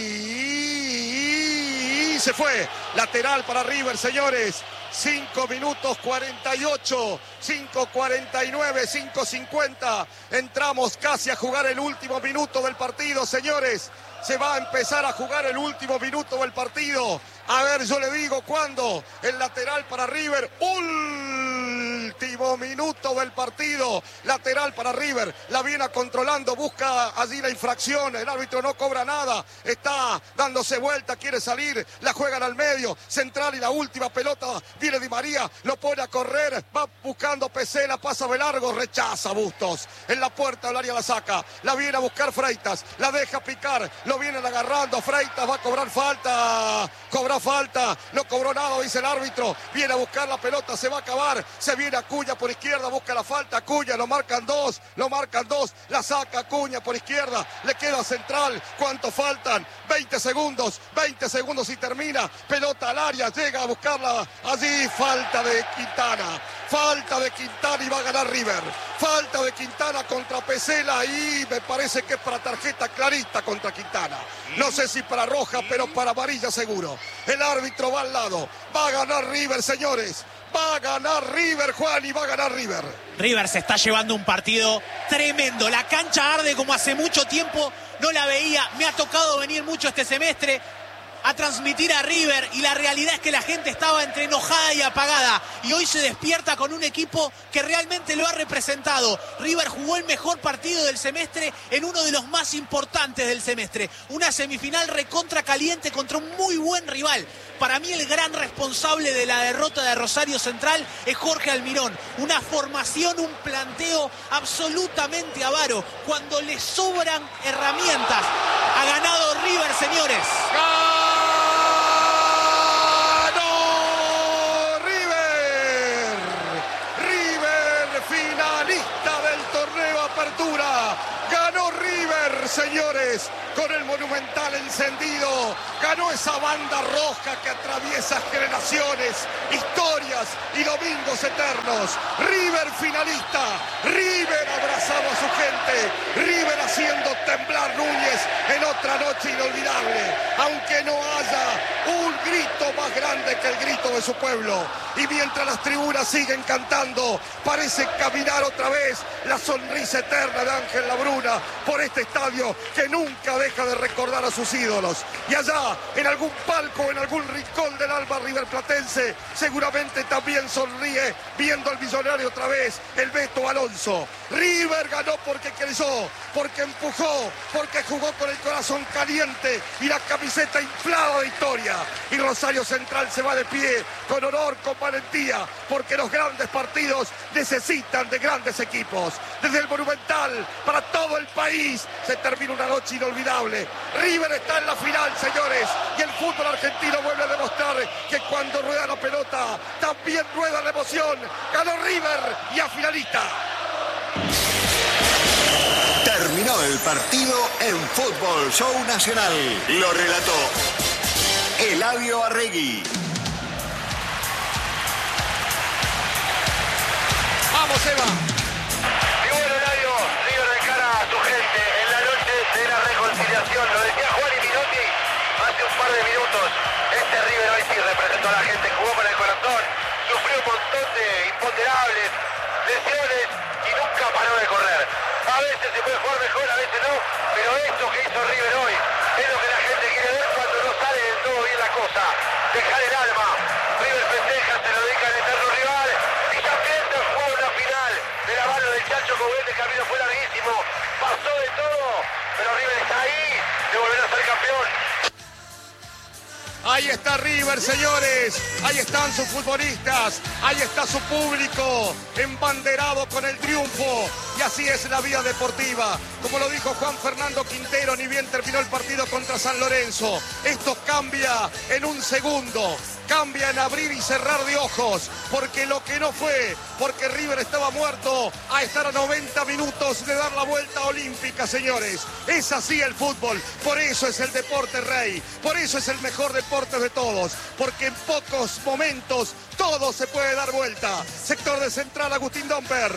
Speaker 3: y... y se fue. Lateral para River, señores. cinco minutos cuarenta y ocho, cinco cuarenta y nueve, cinco cincuenta. Entramos casi a jugar el último minuto del partido, señores. Se va a empezar a jugar el último minuto del partido. A ver, yo le digo cuándo. El lateral para River. Último minuto del partido. Lateral para River. La viene controlando. Busca allí la infracción. El árbitro no cobra nada. Está dándose vuelta. Quiere salir. La juegan al medio. Central y la última pelota. Viene Di María. Lo pone a correr. Va buscando Pesela. Pasa de largo. Rechaza Bustos. En la puerta del área la saca. La viene a buscar Freitas. La deja picar. Lo vienen agarrando. Freitas va a cobrar falta. Cobra falta, no cobró nada, dice el árbitro. Viene a buscar la pelota, se va a acabar. Se viene Acuña por izquierda, busca la falta. Acuña, lo marcan dos, lo marcan dos. La saca Acuña por izquierda, le queda central. ¿Cuánto faltan? veinte segundos, veinte segundos y termina. Pelota al área, llega a buscarla. Allí falta de Quintana. Falta de Quintana y va a ganar River. Falta de Quintana contra Pesela y me parece que es para tarjeta clarita contra Quintana. No sé si para roja, pero para amarilla seguro. El árbitro va al lado. Va a ganar River, señores. Va a ganar River, Juan, y va a ganar River.
Speaker 2: River se está llevando un partido tremendo. La cancha arde como hace mucho tiempo no la veía. Me ha tocado venir mucho este semestre a transmitir a River y la realidad es que la gente estaba entre enojada y apagada y hoy se despierta con un equipo que realmente lo ha representado. River jugó el mejor partido del semestre en uno de los más importantes del semestre, una semifinal recontra caliente contra un muy buen rival. Para mí el gran responsable de la derrota de Rosario Central es Jorge Almirón, una formación, un planteo absolutamente avaro, cuando le sobran herramientas. Ha ganado River, señores.
Speaker 3: Ganó River, señores, con el Monumental encendido. Ganó esa banda roja que atraviesa generaciones, historias y domingos eternos. River finalista, River abrazado a su gente, River haciendo temblar Núñez en otra noche inolvidable. Aunque no haya un grito más grande que el grito de su pueblo. Y mientras las tribunas siguen cantando, parece caminar otra vez la sonrisa eterna de Ángel Labruna por este estadio que nunca deja de recordar a sus ídolos. Y allá, en algún palco, en algún rincón del alma riverplatense, seguramente también sonríe viendo al millonario otra vez, el Beto Alonso. River ganó porque creyó, porque empujó, porque jugó con el corazón caliente y la camiseta inflada de historia. Y Rosario Central se va de pie, con honor, con valentía, porque los grandes partidos necesitan de grandes equipos. Desde el Monumental, para todo el país, se termina una noche inolvidable. River está en la final, señores, y el fútbol argentino vuelve a demostrar que cuando rueda la pelota, también rueda la emoción. Ganó River y a finalista.
Speaker 6: Terminó el partido en Fútbol Show Nacional. Lo relató Eladio Arregui.
Speaker 3: Vamos, Eva.
Speaker 4: Y bueno, Eladio, River de cara a su gente en la noche de la reconciliación. Lo decía Juan y Minotti hace un par de minutos. Este River hoy sí representó a la gente, jugó con el corazón, sufrió un montón de imponderables, lesiones y nunca paró de correr. A veces se puede jugar mejor, a veces no, pero esto que hizo River hoy es lo que la gente quiere ver cuando no sale del todo bien la cosa. Dejar el alma. River festeja, se lo dedica al eterno rival y ya piensa en jugar una final de la mano del Chacho Coudet. El camino fue larguísimo, pasó de todo, pero River está ahí, de volver a ser campeón.
Speaker 3: Ahí está River, señores. Ahí están sus futbolistas. Ahí está su público embanderado con el triunfo. Y así es la vida deportiva. Como lo dijo Juan Fernando Quintero, ni bien terminó el partido contra San Lorenzo. Esto cambia en un segundo. Cambia en abrir y cerrar de ojos. Porque lo que no fue, porque River estaba muerto, a estar a noventa minutos de dar la vuelta olímpica, señores. Es así el fútbol. Por eso es el deporte rey. Por eso es el mejor deporte de todos. Porque en pocos momentos todo se puede dar vuelta. Sector de central, Agustín Domper.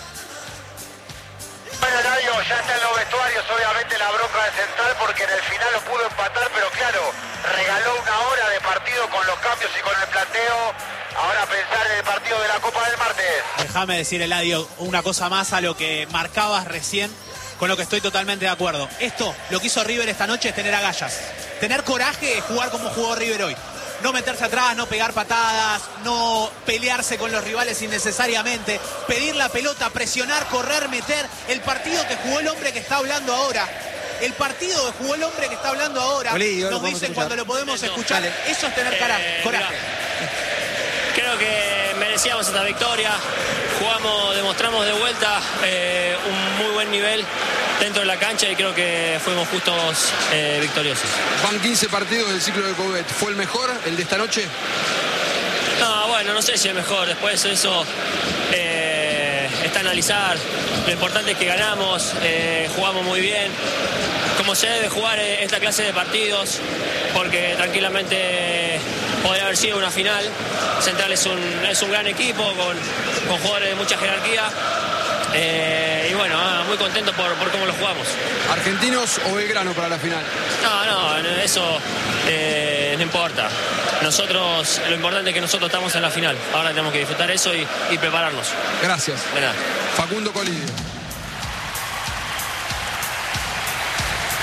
Speaker 4: Bueno, Eladio, ya está en los vestuarios, obviamente la bronca de Central porque en el final lo pudo empatar, pero claro, regaló una hora de partido con los cambios y con el planteo. Ahora pensar en el partido de la Copa del martes.
Speaker 2: Déjame decir, Eladio, una cosa más a lo que marcabas recién, con lo que estoy totalmente de acuerdo. Esto, lo que hizo River esta noche es tener agallas, tener coraje de jugar como jugó River hoy. No meterse atrás, no pegar patadas, no pelearse con los rivales innecesariamente, pedir la pelota, presionar, correr, meter. El partido que jugó el hombre que está hablando ahora, el partido que jugó el hombre que está hablando ahora,
Speaker 7: Olí,
Speaker 2: nos dicen cuando lo podemos escuchar.
Speaker 7: Dale.
Speaker 2: Eso es tener cara,
Speaker 8: Eh,
Speaker 2: coraje.
Speaker 8: Creo que merecíamos esta victoria, jugamos, demostramos de vuelta eh, un muy buen nivel dentro de la cancha y creo que fuimos justos eh, victoriosos.
Speaker 7: Van quince partidos del ciclo de Coudet. ¿Fue el mejor, el de esta noche?
Speaker 8: No, bueno, no sé si es mejor, después eso eh, está a analizar. Lo importante es que ganamos, eh, jugamos muy bien, como se debe jugar esta clase de partidos, porque tranquilamente podría haber sido una final. Central es un, es un gran equipo con, con jugadores de mucha jerarquía. Eh, y bueno, ah, muy contento por, por cómo lo jugamos.
Speaker 7: ¿Argentinos o Belgrano para la final?
Speaker 8: No, no, eso eh, no importa. Nosotros, lo importante es que nosotros estamos en la final. Ahora tenemos que disfrutar eso y, y prepararnos.
Speaker 7: Gracias.
Speaker 8: De nada.
Speaker 7: Facundo Colidio.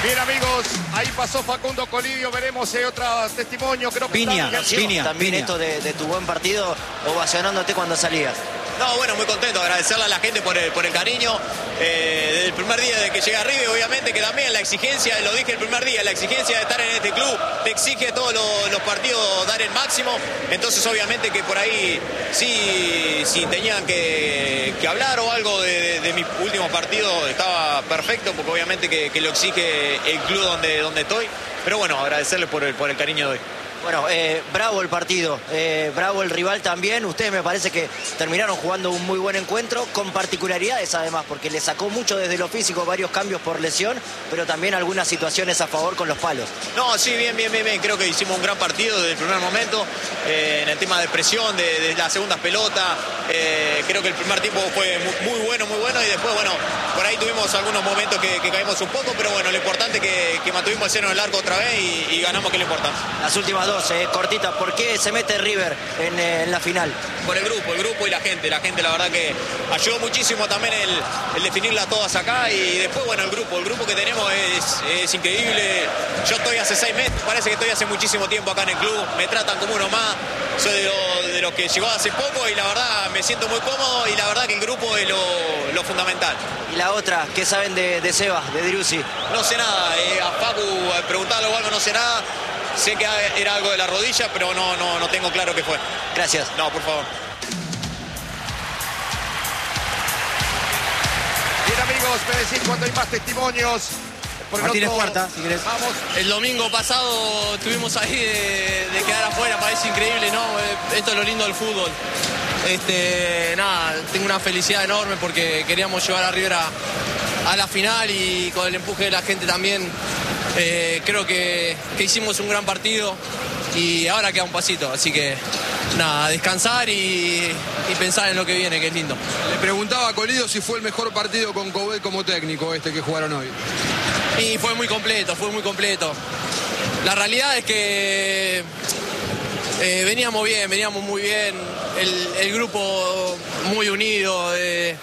Speaker 3: Bien, amigos, ahí pasó Facundo Colidio, veremos eh, otro testimonio. Creo que
Speaker 2: Piña,
Speaker 3: está Miguel.
Speaker 2: Piña,
Speaker 9: También
Speaker 2: Piña.
Speaker 9: esto de, de tu buen partido, ovacionándote cuando salías.
Speaker 10: No, bueno, muy contento, agradecerle a la gente por el, por el cariño. Eh, desde el primer día de que llegué a River, obviamente que también la exigencia, lo dije el primer día, la exigencia de estar en este club te exige todos los, los partidos dar el máximo. Entonces, obviamente que por ahí sí, sí tenían que, que hablar o algo de, de, de mi último partido, estaba perfecto, porque obviamente que, que lo exige el club donde, donde estoy. Pero bueno, agradecerles por el, por el cariño de hoy.
Speaker 9: Bueno, eh, bravo el partido, eh, bravo el rival también. Ustedes me parece que terminaron jugando un muy buen encuentro, con particularidades además, porque le sacó mucho desde lo físico, varios cambios por lesión, pero también algunas situaciones a favor con los palos.
Speaker 10: No, sí, bien, bien, bien, bien. Creo que hicimos un gran partido desde el primer momento, eh, en el tema de presión, de, de las segundas pelotas. Eh, creo que el primer tiempo fue muy, muy bueno, muy bueno, y después, bueno, por ahí tuvimos algunos momentos que, que caímos un poco, pero bueno, lo importante es que, que mantuvimos el cero en el arco otra vez y, y ganamos, que es lo importante.
Speaker 9: Las últimas dos, eh, cortitas, ¿por qué se mete River en, eh, en la final?
Speaker 10: Por el grupo, el grupo y la gente. La gente, la verdad que ayudó muchísimo también el, el definirlas todas acá, y después, bueno, el grupo, el grupo que tenemos es, es increíble. Yo estoy hace seis meses, parece que estoy hace muchísimo tiempo acá en el club, me tratan como uno más, soy de los de lo que llegó hace poco y la verdad me siento muy cómodo, y la verdad que el grupo es lo, lo fundamental.
Speaker 9: Y la otra, ¿qué saben de, de Seba, de Driussi?
Speaker 10: No sé nada, eh, a Facu preguntarle o algo, no sé nada. Sé que era algo de la rodilla, pero no, no, no tengo claro qué fue.
Speaker 9: Gracias.
Speaker 10: No, por favor.
Speaker 3: Bien, amigos, me decís cuando hay más testimonios. Por el
Speaker 2: Martínez
Speaker 3: otro-
Speaker 2: Cuarta, si querés.
Speaker 3: Vamos.
Speaker 11: El domingo pasado estuvimos ahí de, de quedar afuera, parece increíble, ¿no? Eh, Esto es lo lindo del fútbol. Este, nada, tengo una felicidad enorme porque queríamos llevar a River a, a la final, y con el empuje de la gente también. Eh, creo que, que hicimos un gran partido y ahora queda un pasito, así que nada, descansar y, y pensar en lo que viene, que es lindo.
Speaker 7: Le preguntaba a Colidio si fue el mejor partido con Coudet como técnico este que jugaron hoy.
Speaker 11: Y fue muy completo, fue muy completo. La realidad es que eh, veníamos bien, veníamos muy bien, el, el grupo muy unido. Eh,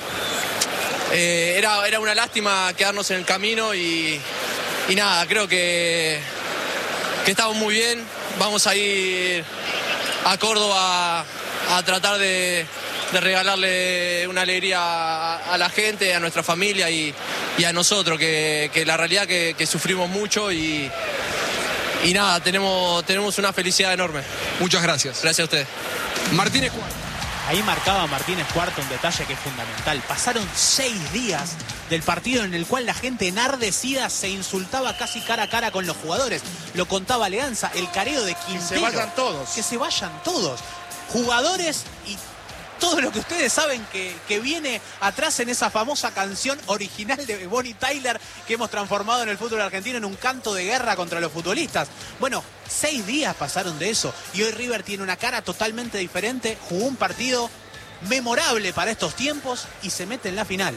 Speaker 11: eh, era, era una lástima quedarnos en el camino y, y nada, creo que, que estamos muy bien. Vamos a ir a Córdoba a tratar de, de regalarle una alegría a, a la gente, a nuestra familia y, y a nosotros, que, que la realidad que, que sufrimos mucho y, y nada, tenemos, tenemos una felicidad enorme.
Speaker 7: Muchas gracias.
Speaker 11: Gracias a ustedes.
Speaker 7: Martínez Cuarta.
Speaker 2: Ahí marcaba Martínez Cuarta un detalle que es fundamental. Pasaron seis días del partido en el cual la gente enardecida se insultaba casi cara a cara con los jugadores. Lo contaba Alianza, el careo de Quintero.
Speaker 3: Que se vayan todos.
Speaker 2: Que se vayan todos. Jugadores y todo lo que ustedes saben que, que viene atrás en esa famosa canción original de Bonnie Tyler que hemos transformado en el fútbol argentino en un canto de guerra contra los futbolistas. Bueno, seis días pasaron de eso y hoy River tiene una cara totalmente diferente, jugó un partido memorable para estos tiempos y se mete en la final.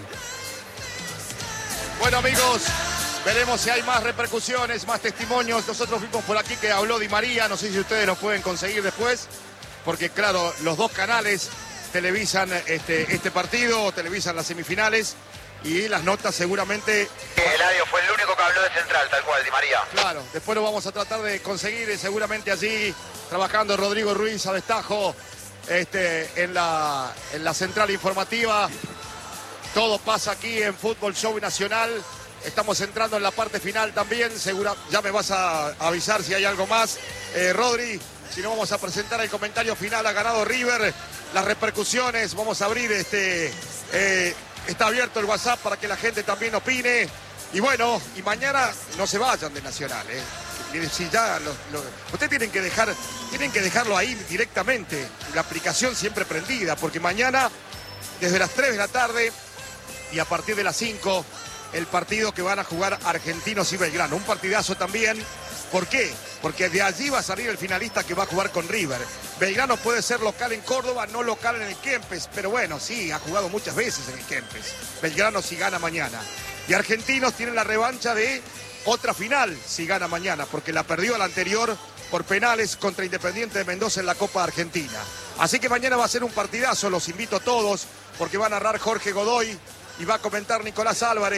Speaker 3: Bueno, amigos, veremos si hay más repercusiones, más testimonios. Nosotros vimos por aquí que habló Di María, no sé si ustedes lo pueden conseguir después, porque claro, los dos canales televisan este, este partido, televisan las semifinales, y las notas seguramente...
Speaker 4: Eladio fue el único que habló de Central, tal cual, Di María.
Speaker 3: Claro, después lo vamos a tratar de conseguir, eh, seguramente allí, trabajando Rodrigo Ruiz a destajo este, en, la, en la central informativa. Todo pasa aquí en Fútbol Show Nacional. Estamos entrando en la parte final también. Segura, ya me vas a avisar si hay algo más. Eh, Rodri, si no, vamos a presentar el comentario final. Ha ganado River. Las repercusiones, vamos a abrir este... Eh, está abierto el WhatsApp para que la gente también opine. Y bueno, y mañana no se vayan de Nacional, ¿eh? Si ya lo, lo, ustedes tienen que dejar, tienen que dejarlo ahí directamente. La aplicación siempre prendida, porque mañana, desde las tres de la tarde y a partir de las cinco, el partido que van a jugar Argentinos y Belgrano. Un partidazo también. ¿Por qué? Porque de allí va a salir el finalista que va a jugar con River. Belgrano puede ser local en Córdoba, no local en el Kempes, pero bueno, sí, ha jugado muchas veces en el Kempes. Belgrano si gana mañana. Y Argentinos tienen la revancha de otra final si gana mañana, porque la perdió la anterior por penales contra Independiente de Mendoza en la Copa Argentina. Así que mañana va a ser un partidazo, los invito a todos, porque va a narrar Jorge Godoy y va a comentar Nicolás Álvarez.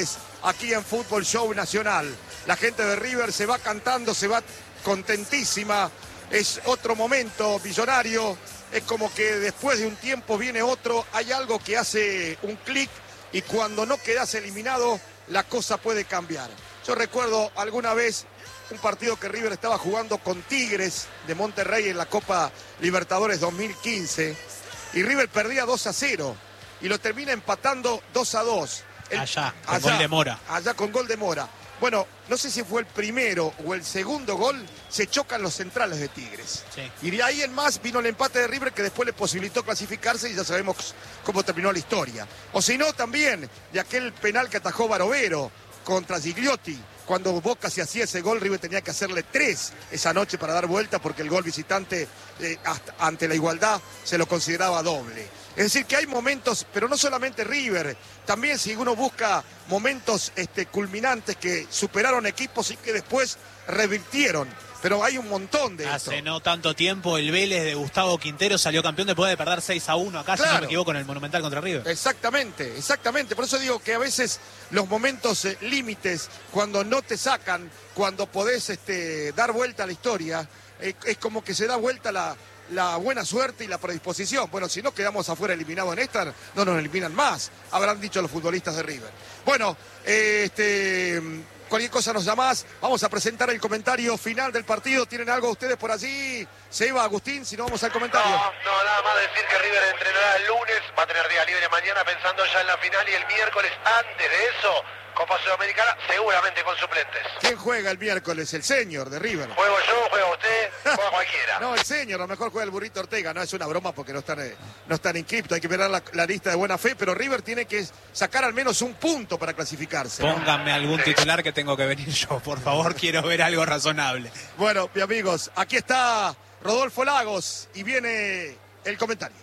Speaker 3: aquí en Fútbol Show Nacional. La gente de River se va cantando, se va contentísima. Es otro momento millonario. Es como que después de un tiempo viene otro. Hay algo que hace un clic y cuando no quedas eliminado, la cosa puede cambiar. Yo recuerdo alguna vez un partido que River estaba jugando con Tigres de Monterrey en la Copa Libertadores dos mil quince y River perdía dos a cero y lo termina empatando dos a dos. El,
Speaker 2: allá, con
Speaker 3: allá,
Speaker 2: gol de Mora.
Speaker 3: Allá con gol de Mora. Bueno, no sé si fue el primero o el segundo gol, se chocan los centrales de Tigres.
Speaker 2: Sí.
Speaker 3: Y de ahí en más vino el empate de River que después le posibilitó clasificarse y ya sabemos cómo terminó la historia. O si no, también de aquel penal que atajó Barovero contra Gigliotti. Cuando Boca se hacía ese gol, River tenía que hacerle tres esa noche para dar vuelta porque el gol visitante eh, hasta, ante la igualdad se lo consideraba doble. Es decir, que hay momentos, pero no solamente River, también si uno busca momentos este, culminantes que superaron equipos y que después revirtieron. Pero hay un montón de esto.
Speaker 2: Hace no tanto tiempo el Vélez de Gustavo Quintero salió campeón después de perder seis a uno acá, claro, si no me equivoco, en el Monumental contra River.
Speaker 3: Exactamente, exactamente. Por eso digo que a veces los momentos eh, límites, cuando no te sacan, cuando podés este, dar vuelta a la historia, eh, es como que se da vuelta la, la buena suerte y la predisposición. Bueno, si no quedamos afuera eliminados en esta, no nos eliminan más, habrán dicho los futbolistas de River. Bueno, eh, este... cualquier cosa nos llamás, vamos a presentar el comentario final del partido. ¿Tienen algo ustedes por allí? Seba, Agustín, si no vamos al comentario.
Speaker 4: No, no, nada más decir que River entrenará el lunes, va a tener día libre mañana pensando ya en la final y el miércoles, antes de eso, Copa Sudamericana, seguramente con suplentes.
Speaker 3: ¿Quién juega el miércoles? El señor de River.
Speaker 4: Juego yo, juega usted, juega cualquiera.
Speaker 3: No, el señor, a lo mejor juega el Burrito Ortega. No, es una broma porque no están, no están inscriptos. Hay que ver la, la lista de buena fe, pero River tiene que sacar al menos un punto para clasificarse.
Speaker 2: Pónganme algún titular que tengo que venir yo, por favor, quiero ver algo razonable.
Speaker 3: Bueno, mis amigos, aquí está Rodolfo Lagos y viene el comentario.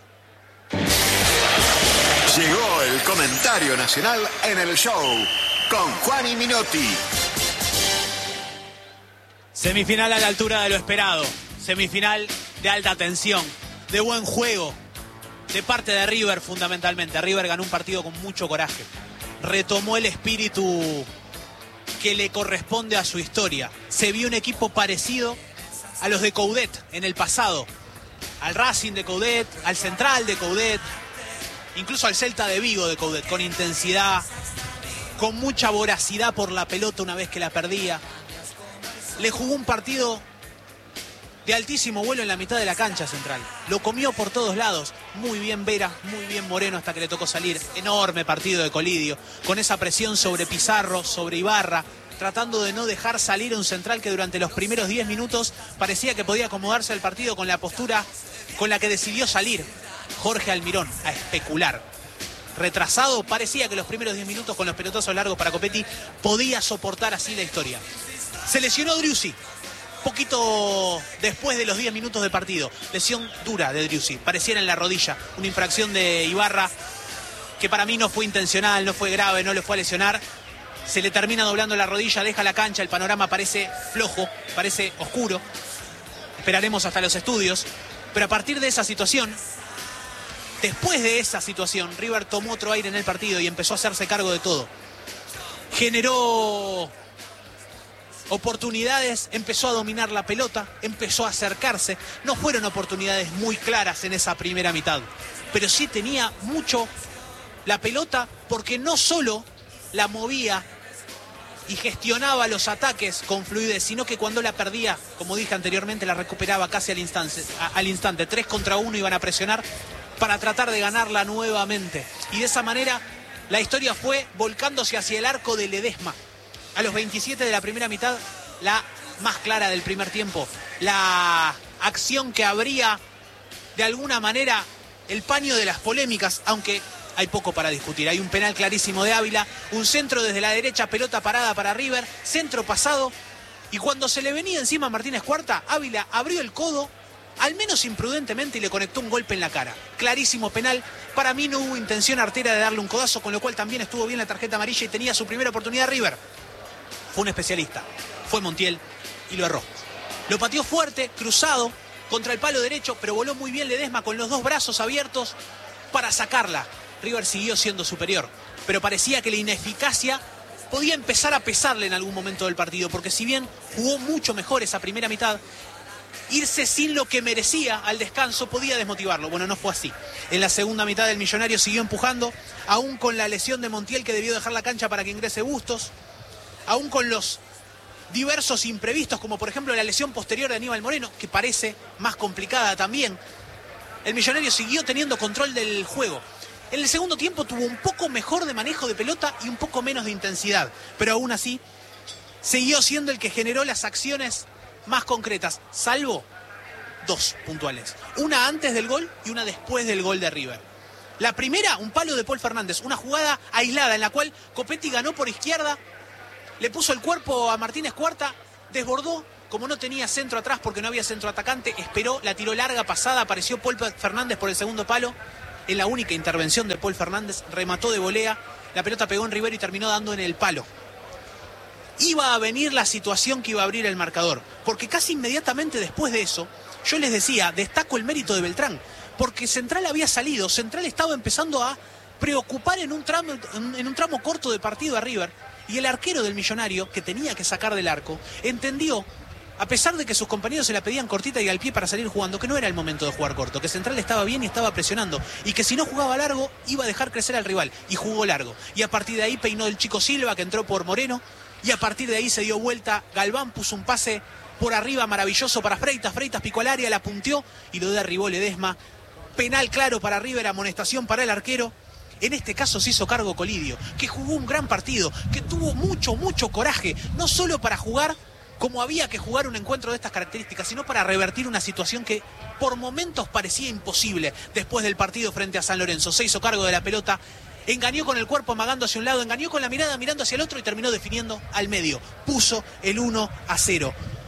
Speaker 6: Llegó el comentario nacional en el show con Juan y Minotti.
Speaker 2: Semifinal a la altura de lo esperado. Semifinal de alta tensión, de buen juego, de parte de River fundamentalmente. River ganó un partido con mucho coraje. Retomó el espíritu que le corresponde a su historia. Se vio un equipo parecido a los de Coudet en el pasado. Al Racing de Coudet, al Central de Coudet, incluso al Celta de Vigo de Coudet, con intensidad, con mucha voracidad por la pelota una vez que la perdía. Le jugó un partido de altísimo vuelo en la mitad de la cancha Central. Lo comió por todos lados. Muy bien Vera, muy bien Moreno hasta que le tocó salir. Enorme partido de Colidio, con esa presión sobre Pizarro, sobre Ibarra, tratando de no dejar salir a un Central que durante los primeros diez minutos parecía que podía acomodarse al partido con la postura con la que decidió salir Jorge Almirón, a especular. Retrasado, parecía que los primeros diez minutos con los pelotazos largos para Copetti podía soportar así la historia. Se lesionó Driussi, poquito después de los diez minutos de partido. Lesión dura de Driussi, pareciera en la rodilla. Una infracción de Ibarra que para mí no fue intencional, no fue grave, no le fue a lesionar. Se le termina doblando la rodilla, deja la cancha, el panorama parece flojo, parece oscuro. Esperaremos hasta los estudios. Pero a partir de esa situación, después de esa situación, River tomó otro aire en el partido y empezó a hacerse cargo de todo. Generó oportunidades, empezó a dominar la pelota, empezó a acercarse. No fueron oportunidades muy claras en esa primera mitad, pero sí tenía mucho la pelota porque no solo la movía y gestionaba los ataques con fluidez, sino que cuando la perdía, como dije anteriormente, la recuperaba casi al instante. Al instante. Tres contra uno iban a presionar para tratar de ganarla nuevamente. Y de esa manera la historia fue volcándose hacia el arco de Ledesma. A los veintisiete de la primera mitad, la más clara del primer tiempo. La acción que abría de alguna manera el paño de las polémicas, aunque hay poco para discutir. Hay un penal clarísimo de Ávila, un centro desde la derecha, pelota parada para River, centro pasado, y cuando se le venía encima a Martínez Cuarta, Ávila abrió el codo, al menos imprudentemente, y le conectó un golpe en la cara. Clarísimo penal. Para mí no hubo intención artera de darle un codazo, con lo cual también estuvo bien la tarjeta amarilla y tenía su primera oportunidad River. Fue un especialista, fue Montiel y lo erró. Lo pateó fuerte, cruzado, contra el palo derecho, pero voló muy bien Ledesma con los dos brazos abiertos para sacarla. River siguió siendo superior, pero parecía que la ineficacia podía empezar a pesarle en algún momento del partido, porque si bien jugó mucho mejor esa primera mitad, irse sin lo que merecía al descanso podía desmotivarlo. Bueno, no fue así. En la segunda mitad el Millonario siguió empujando, aún con la lesión de Montiel, que debió dejar la cancha para que ingrese Bustos, aún con los diversos imprevistos, como por ejemplo la lesión posterior de Aníbal Moreno, que parece más complicada también. El Millonario siguió teniendo control del juego. En el segundo tiempo tuvo un poco mejor de manejo de pelota y un poco menos de intensidad, pero aún así siguió siendo el que generó las acciones más concretas, salvo dos puntuales. Una antes del gol y una después del gol de River. La primera, un palo de Paul Fernández, una jugada aislada en la cual Copetti ganó por izquierda, le puso el cuerpo a Martínez Cuarta, desbordó, como no tenía centro atrás porque no había centro atacante, esperó, la tiró larga, pasada, apareció Paul Fernández por el segundo palo. En la única intervención de Paul Fernández, remató de volea, la pelota pegó en Rivero y terminó dando en el palo. Iba a venir la situación que iba a abrir el marcador, porque casi inmediatamente después de eso, yo les decía, destaco el mérito de Beltrán, porque Central había salido, Central estaba empezando a preocupar en un tramo, en un tramo corto de partido a River, y el arquero del Millonario, que tenía que sacar del arco, entendió, a pesar de que sus compañeros se la pedían cortita y al pie para salir jugando, que no era el momento de jugar corto, que Central estaba bien y estaba presionando, y que si no jugaba largo, iba a dejar crecer al rival, y jugó largo. Y a partir de ahí peinó el Chico Silva, que entró por Moreno, y a partir de ahí se dio vuelta, Galván puso un pase por arriba maravilloso para Freitas, Freitas picó al área, la punteó y lo derribó Ledesma. Penal claro para River, amonestación para el arquero. En este caso se hizo cargo Colidio, que jugó un gran partido, que tuvo mucho, mucho coraje, no solo para jugar como había que jugar un encuentro de estas características, sino para revertir una situación que por momentos parecía imposible después del partido frente a San Lorenzo. Se hizo cargo de la pelota, engañó con el cuerpo amagando hacia un lado, engañó con la mirada mirando hacia el otro y terminó definiendo al medio. Puso el uno a cero.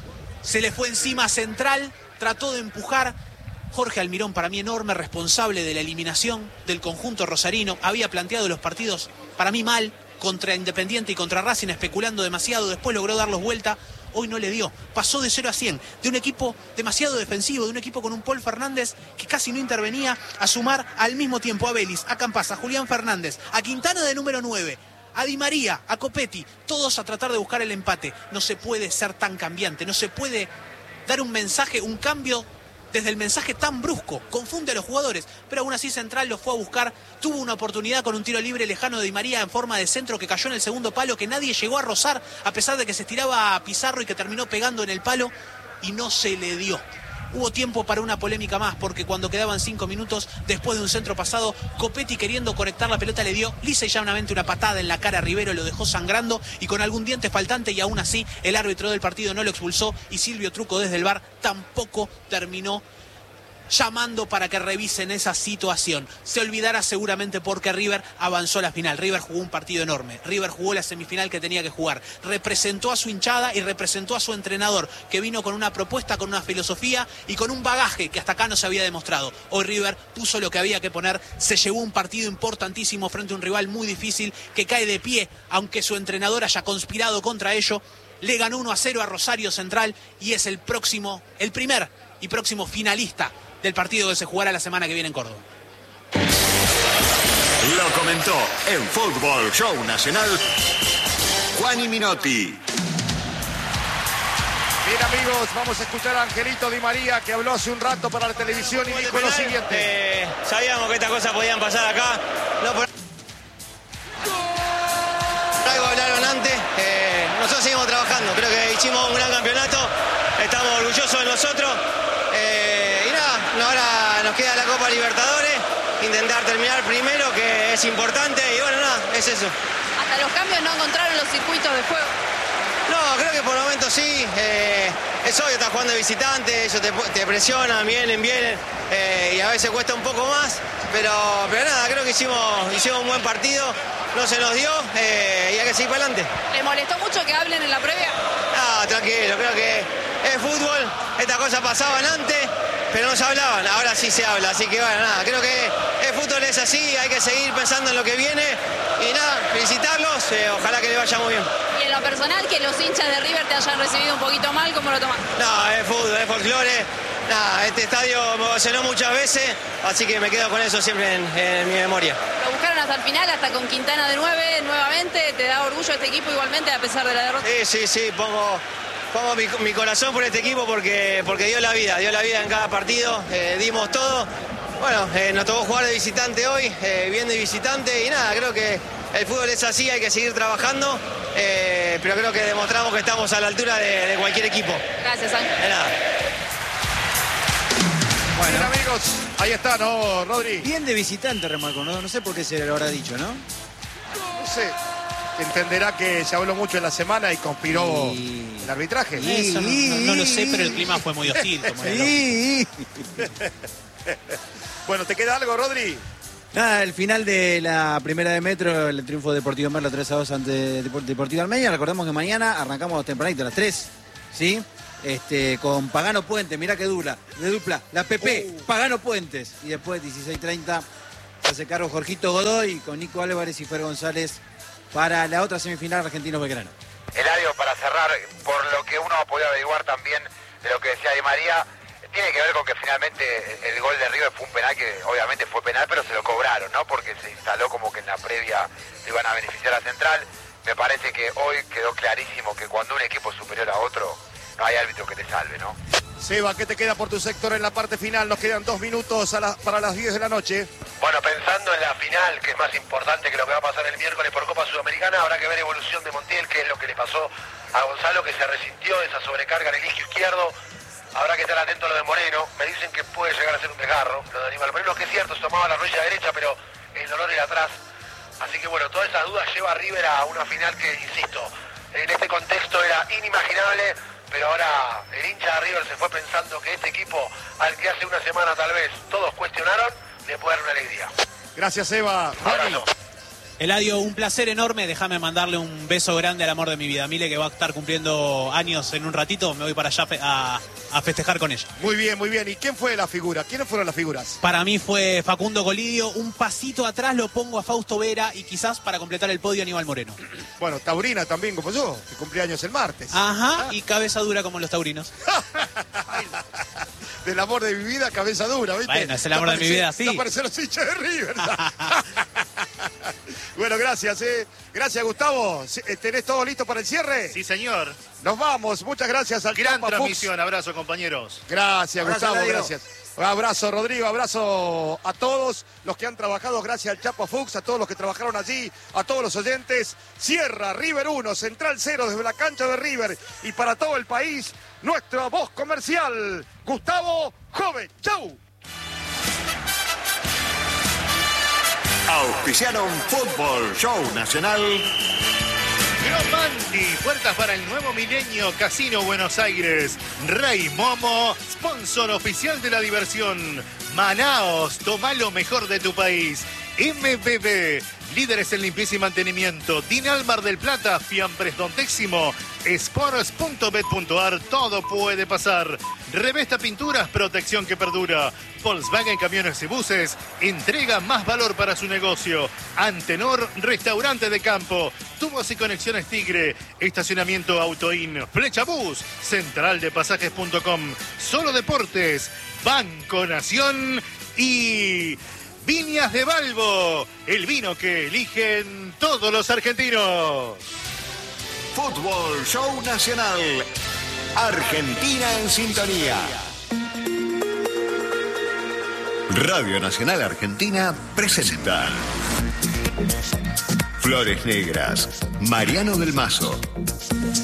Speaker 2: Se le fue encima a Central, trató de empujar. Jorge Almirón, para mí enorme responsable de la eliminación del conjunto rosarino. Había planteado los partidos, para mí mal, contra Independiente y contra Racing, especulando demasiado. Después logró darlos vuelta. Hoy no le dio. Pasó de cero a cien. De un equipo demasiado defensivo, de un equipo con un Paul Fernández que casi no intervenía, a sumar al mismo tiempo a Vélez, a Campas, a Julián Fernández, a Quintana de número nueve, a Di María, a Copetti, todos a tratar de buscar el empate. No se puede ser tan cambiante, no se puede dar un mensaje, un cambio desde el mensaje tan brusco, confunde a los jugadores, pero aún así Central lo fue a buscar, tuvo una oportunidad con un tiro libre lejano de Di María en forma de centro que cayó en el segundo palo, que nadie llegó a rozar, a pesar de que se estiraba a Pizarro y que terminó pegando en el palo, y no se le dio. Hubo tiempo para una polémica más, porque cuando quedaban cinco minutos, después de un centro pasado, Copetti, queriendo conectar la pelota, le dio lisa y llanamente una patada en la cara a Rivero, lo dejó sangrando y con algún diente faltante, y aún así el árbitro del partido no lo expulsó, y Silvio Truco desde el V A R tampoco terminó llamando para que revisen esa situación. Se olvidará seguramente porque River avanzó a la final. River jugó un partido enorme. River jugó la semifinal que tenía que jugar. Representó a su hinchada y representó a su entrenador, que vino con una propuesta, con una filosofía y con un bagaje que hasta acá no se había demostrado. Hoy River puso lo que había que poner. Se llevó un partido importantísimo frente a un rival muy difícil que cae de pie, aunque su entrenador haya conspirado contra ello. Le ganó uno a cero a Rosario Central y es el próximo, el primer y próximo finalista del partido que se jugará la semana que viene en Córdoba.
Speaker 6: Lo comentó en Fútbol Show Nacional Juani Minotti.
Speaker 3: Bien, amigos, vamos a escuchar a Angelito Di María, que habló hace un rato para la televisión y dijo lo siguiente.
Speaker 10: Eh, sabíamos que estas cosas podían pasar acá. No por... Algo hablaron antes. Eh, nosotros seguimos trabajando. Creo que hicimos un gran campeonato. Estamos orgullosos de nosotros. Eh, y nada, ahora nos queda la Copa Libertadores. Intentar terminar primero, que es importante. Y bueno, nada, es eso.
Speaker 5: Hasta los cambios no encontraron los circuitos de juego.
Speaker 10: No, creo que por momentos sí. Eh, es obvio, estás jugando de visitante, ellos te, te presionan, vienen, vienen. Eh, y a veces cuesta un poco más. Pero, pero nada, creo que hicimos, hicimos un buen partido. No se nos dio eh, y hay que seguir para adelante.
Speaker 5: ¿Le molestó mucho que hablen en la previa?
Speaker 10: No, tranquilo, creo que es fútbol. Estas cosas pasaban antes, pero no se hablaban. Ahora sí se habla, así que bueno, nada. Creo que el fútbol es así, hay que seguir pensando en lo que viene. Y nada, felicitarlos, eh, ojalá que le vaya muy bien.
Speaker 5: Y en lo personal, que los hinchas de River te hayan recibido un poquito mal, ¿cómo lo tomas?
Speaker 10: No, es fútbol, es folclore. Nada, este estadio me ovacionó muchas veces, así que me quedo con eso siempre en, en mi memoria.
Speaker 5: ¿Lo buscaron hasta al final, hasta con Quintana de nueve, nuevamente. ¿Te da orgullo este equipo igualmente a pesar de la derrota?
Speaker 9: Sí, sí, sí, pongo, pongo mi, mi corazón por este equipo porque, porque dio la vida, dio la vida en cada partido, eh, dimos todo. Bueno, eh, nos tocó jugar de visitante hoy, eh, bien de visitante y nada, creo que el fútbol es así, hay que seguir trabajando, eh, pero creo que demostramos que estamos a la altura de, de cualquier equipo.
Speaker 5: Gracias, Ángel.
Speaker 9: De nada.
Speaker 3: Bueno, bien, amigos, ahí está, ¿no, Rodri?
Speaker 12: Bien de visitante, remarco, ¿no? No sé por qué se lo habrá dicho, ¿no?
Speaker 3: No sé. Entenderá que se habló mucho en la semana y conspiró y... el arbitraje.
Speaker 2: Y... Eso no, no, no lo sé, pero el clima fue muy hostil. Como
Speaker 12: sí.
Speaker 3: Bueno, ¿te queda algo, Rodri?
Speaker 12: Nada, el final de la primera de Metro, el triunfo de Deportivo Merlo tres a dos ante Deportivo Armenia. Recordemos que mañana arrancamos tempranito a las tres, ¿sí? Este, con Pagano Puente, mirá que dura, de dupla, la P P, uh. Pagano Puentes. Y después dieciséis treinta se hace cargo Jorgito Godoy con Nico Álvarez y Fer González para la otra semifinal Argentino-Belgrano.
Speaker 4: Eladio, para cerrar, por lo que uno ha podido averiguar también de lo que decía Di María, tiene que ver con que finalmente el gol de River fue un penal que obviamente fue penal, pero se lo cobraron, ¿no? Porque se instaló como que en la previa le iban a beneficiar a Central. Me parece que hoy quedó clarísimo que cuando un equipo es superior a otro, no hay árbitro que te salve, ¿no?
Speaker 3: Seba, ¿qué te queda por tu sector en la parte final? Nos quedan dos minutos a la, para las diez de la noche.
Speaker 4: Bueno, pensando en la final, que es más importante que lo que va a pasar el miércoles por Copa Sudamericana, habrá que ver evolución de Montiel, que es lo que le pasó a Gonzalo, que se resintió de esa sobrecarga en el isquio izquierdo. Habrá que estar atento a lo de Moreno. Me dicen que puede llegar a ser un desgarro, lo de Aníbal Moreno, que es cierto, se tomaba la rodilla derecha, pero el dolor era atrás. Así que bueno, todas esas dudas lleva a River a una final que, insisto, en este contexto era inimaginable, pero ahora el hincha de River se fue pensando que este equipo, al que hace una semana tal vez todos cuestionaron, le puede dar una alegría.
Speaker 3: Gracias, Eva.
Speaker 4: Abrazo.
Speaker 2: Eladio, un placer enorme. Déjame mandarle un beso grande al amor de mi vida, Mile, que va a estar cumpliendo años en un ratito. Me voy para allá a, a festejar con ella.
Speaker 3: Muy bien, muy bien. ¿Y quién fue la figura? ¿Quiénes fueron las figuras?
Speaker 2: Para mí fue Facundo Colidio. Un pasito atrás lo pongo a Fausto Vera y quizás para completar el podio Aníbal Moreno.
Speaker 3: Bueno, Taurina también como yo, que cumpleaños el martes.
Speaker 2: Ajá, ah. Y cabeza dura como los taurinos.
Speaker 3: Del amor de mi vida, cabeza dura, ¿viste?
Speaker 2: Bueno, es el amor de mi vida, sí.
Speaker 3: No parecen los hinchas de River. Bueno, gracias, eh. Gracias, Gustavo. ¿Tenés todo listo para el cierre?
Speaker 1: Sí, señor.
Speaker 3: Nos vamos. Muchas gracias al
Speaker 1: Gran
Speaker 3: Chapa
Speaker 1: transmisión.
Speaker 3: Fuchs.
Speaker 1: Abrazo, compañeros.
Speaker 3: Gracias,
Speaker 12: Abrazo,
Speaker 3: Gustavo.
Speaker 12: Radio.
Speaker 3: Gracias. Un abrazo, Rodrigo. Abrazo a todos los que han trabajado. Gracias al Chapa Fuchs, a todos los que trabajaron allí, a todos los oyentes. Cierra River uno, Central cero desde la cancha de River. Y para todo el país, nuestra voz comercial, Gustavo Joven. ¡Chau!
Speaker 6: Auspiciaron Fútbol Show Nacional.
Speaker 1: Gromanti, puertas para el nuevo milenio, Casino Buenos Aires. Rey Momo, sponsor oficial de la diversión. Manaos, toma lo mejor de tu país. M B B, líderes en limpieza y mantenimiento. Dinal Mar del Plata, Fiambres Don Décimo. Sports punto bet punto ar, todo puede pasar. Revesta Pinturas, protección que perdura. Volkswagen Camiones y Buses, entrega más valor para su negocio. Antenor, restaurante de campo. Tubos y conexiones Tigre, estacionamiento Autoin. Flecha Bus, central de pasajes punto com. Solo Deportes, Banco Nación y Viñas de Balbo, el vino que eligen todos los argentinos.
Speaker 6: Fútbol Show Nacional. Argentina en sintonía. Radio Nacional Argentina presenta Flores Negras, Mariano del Mazo.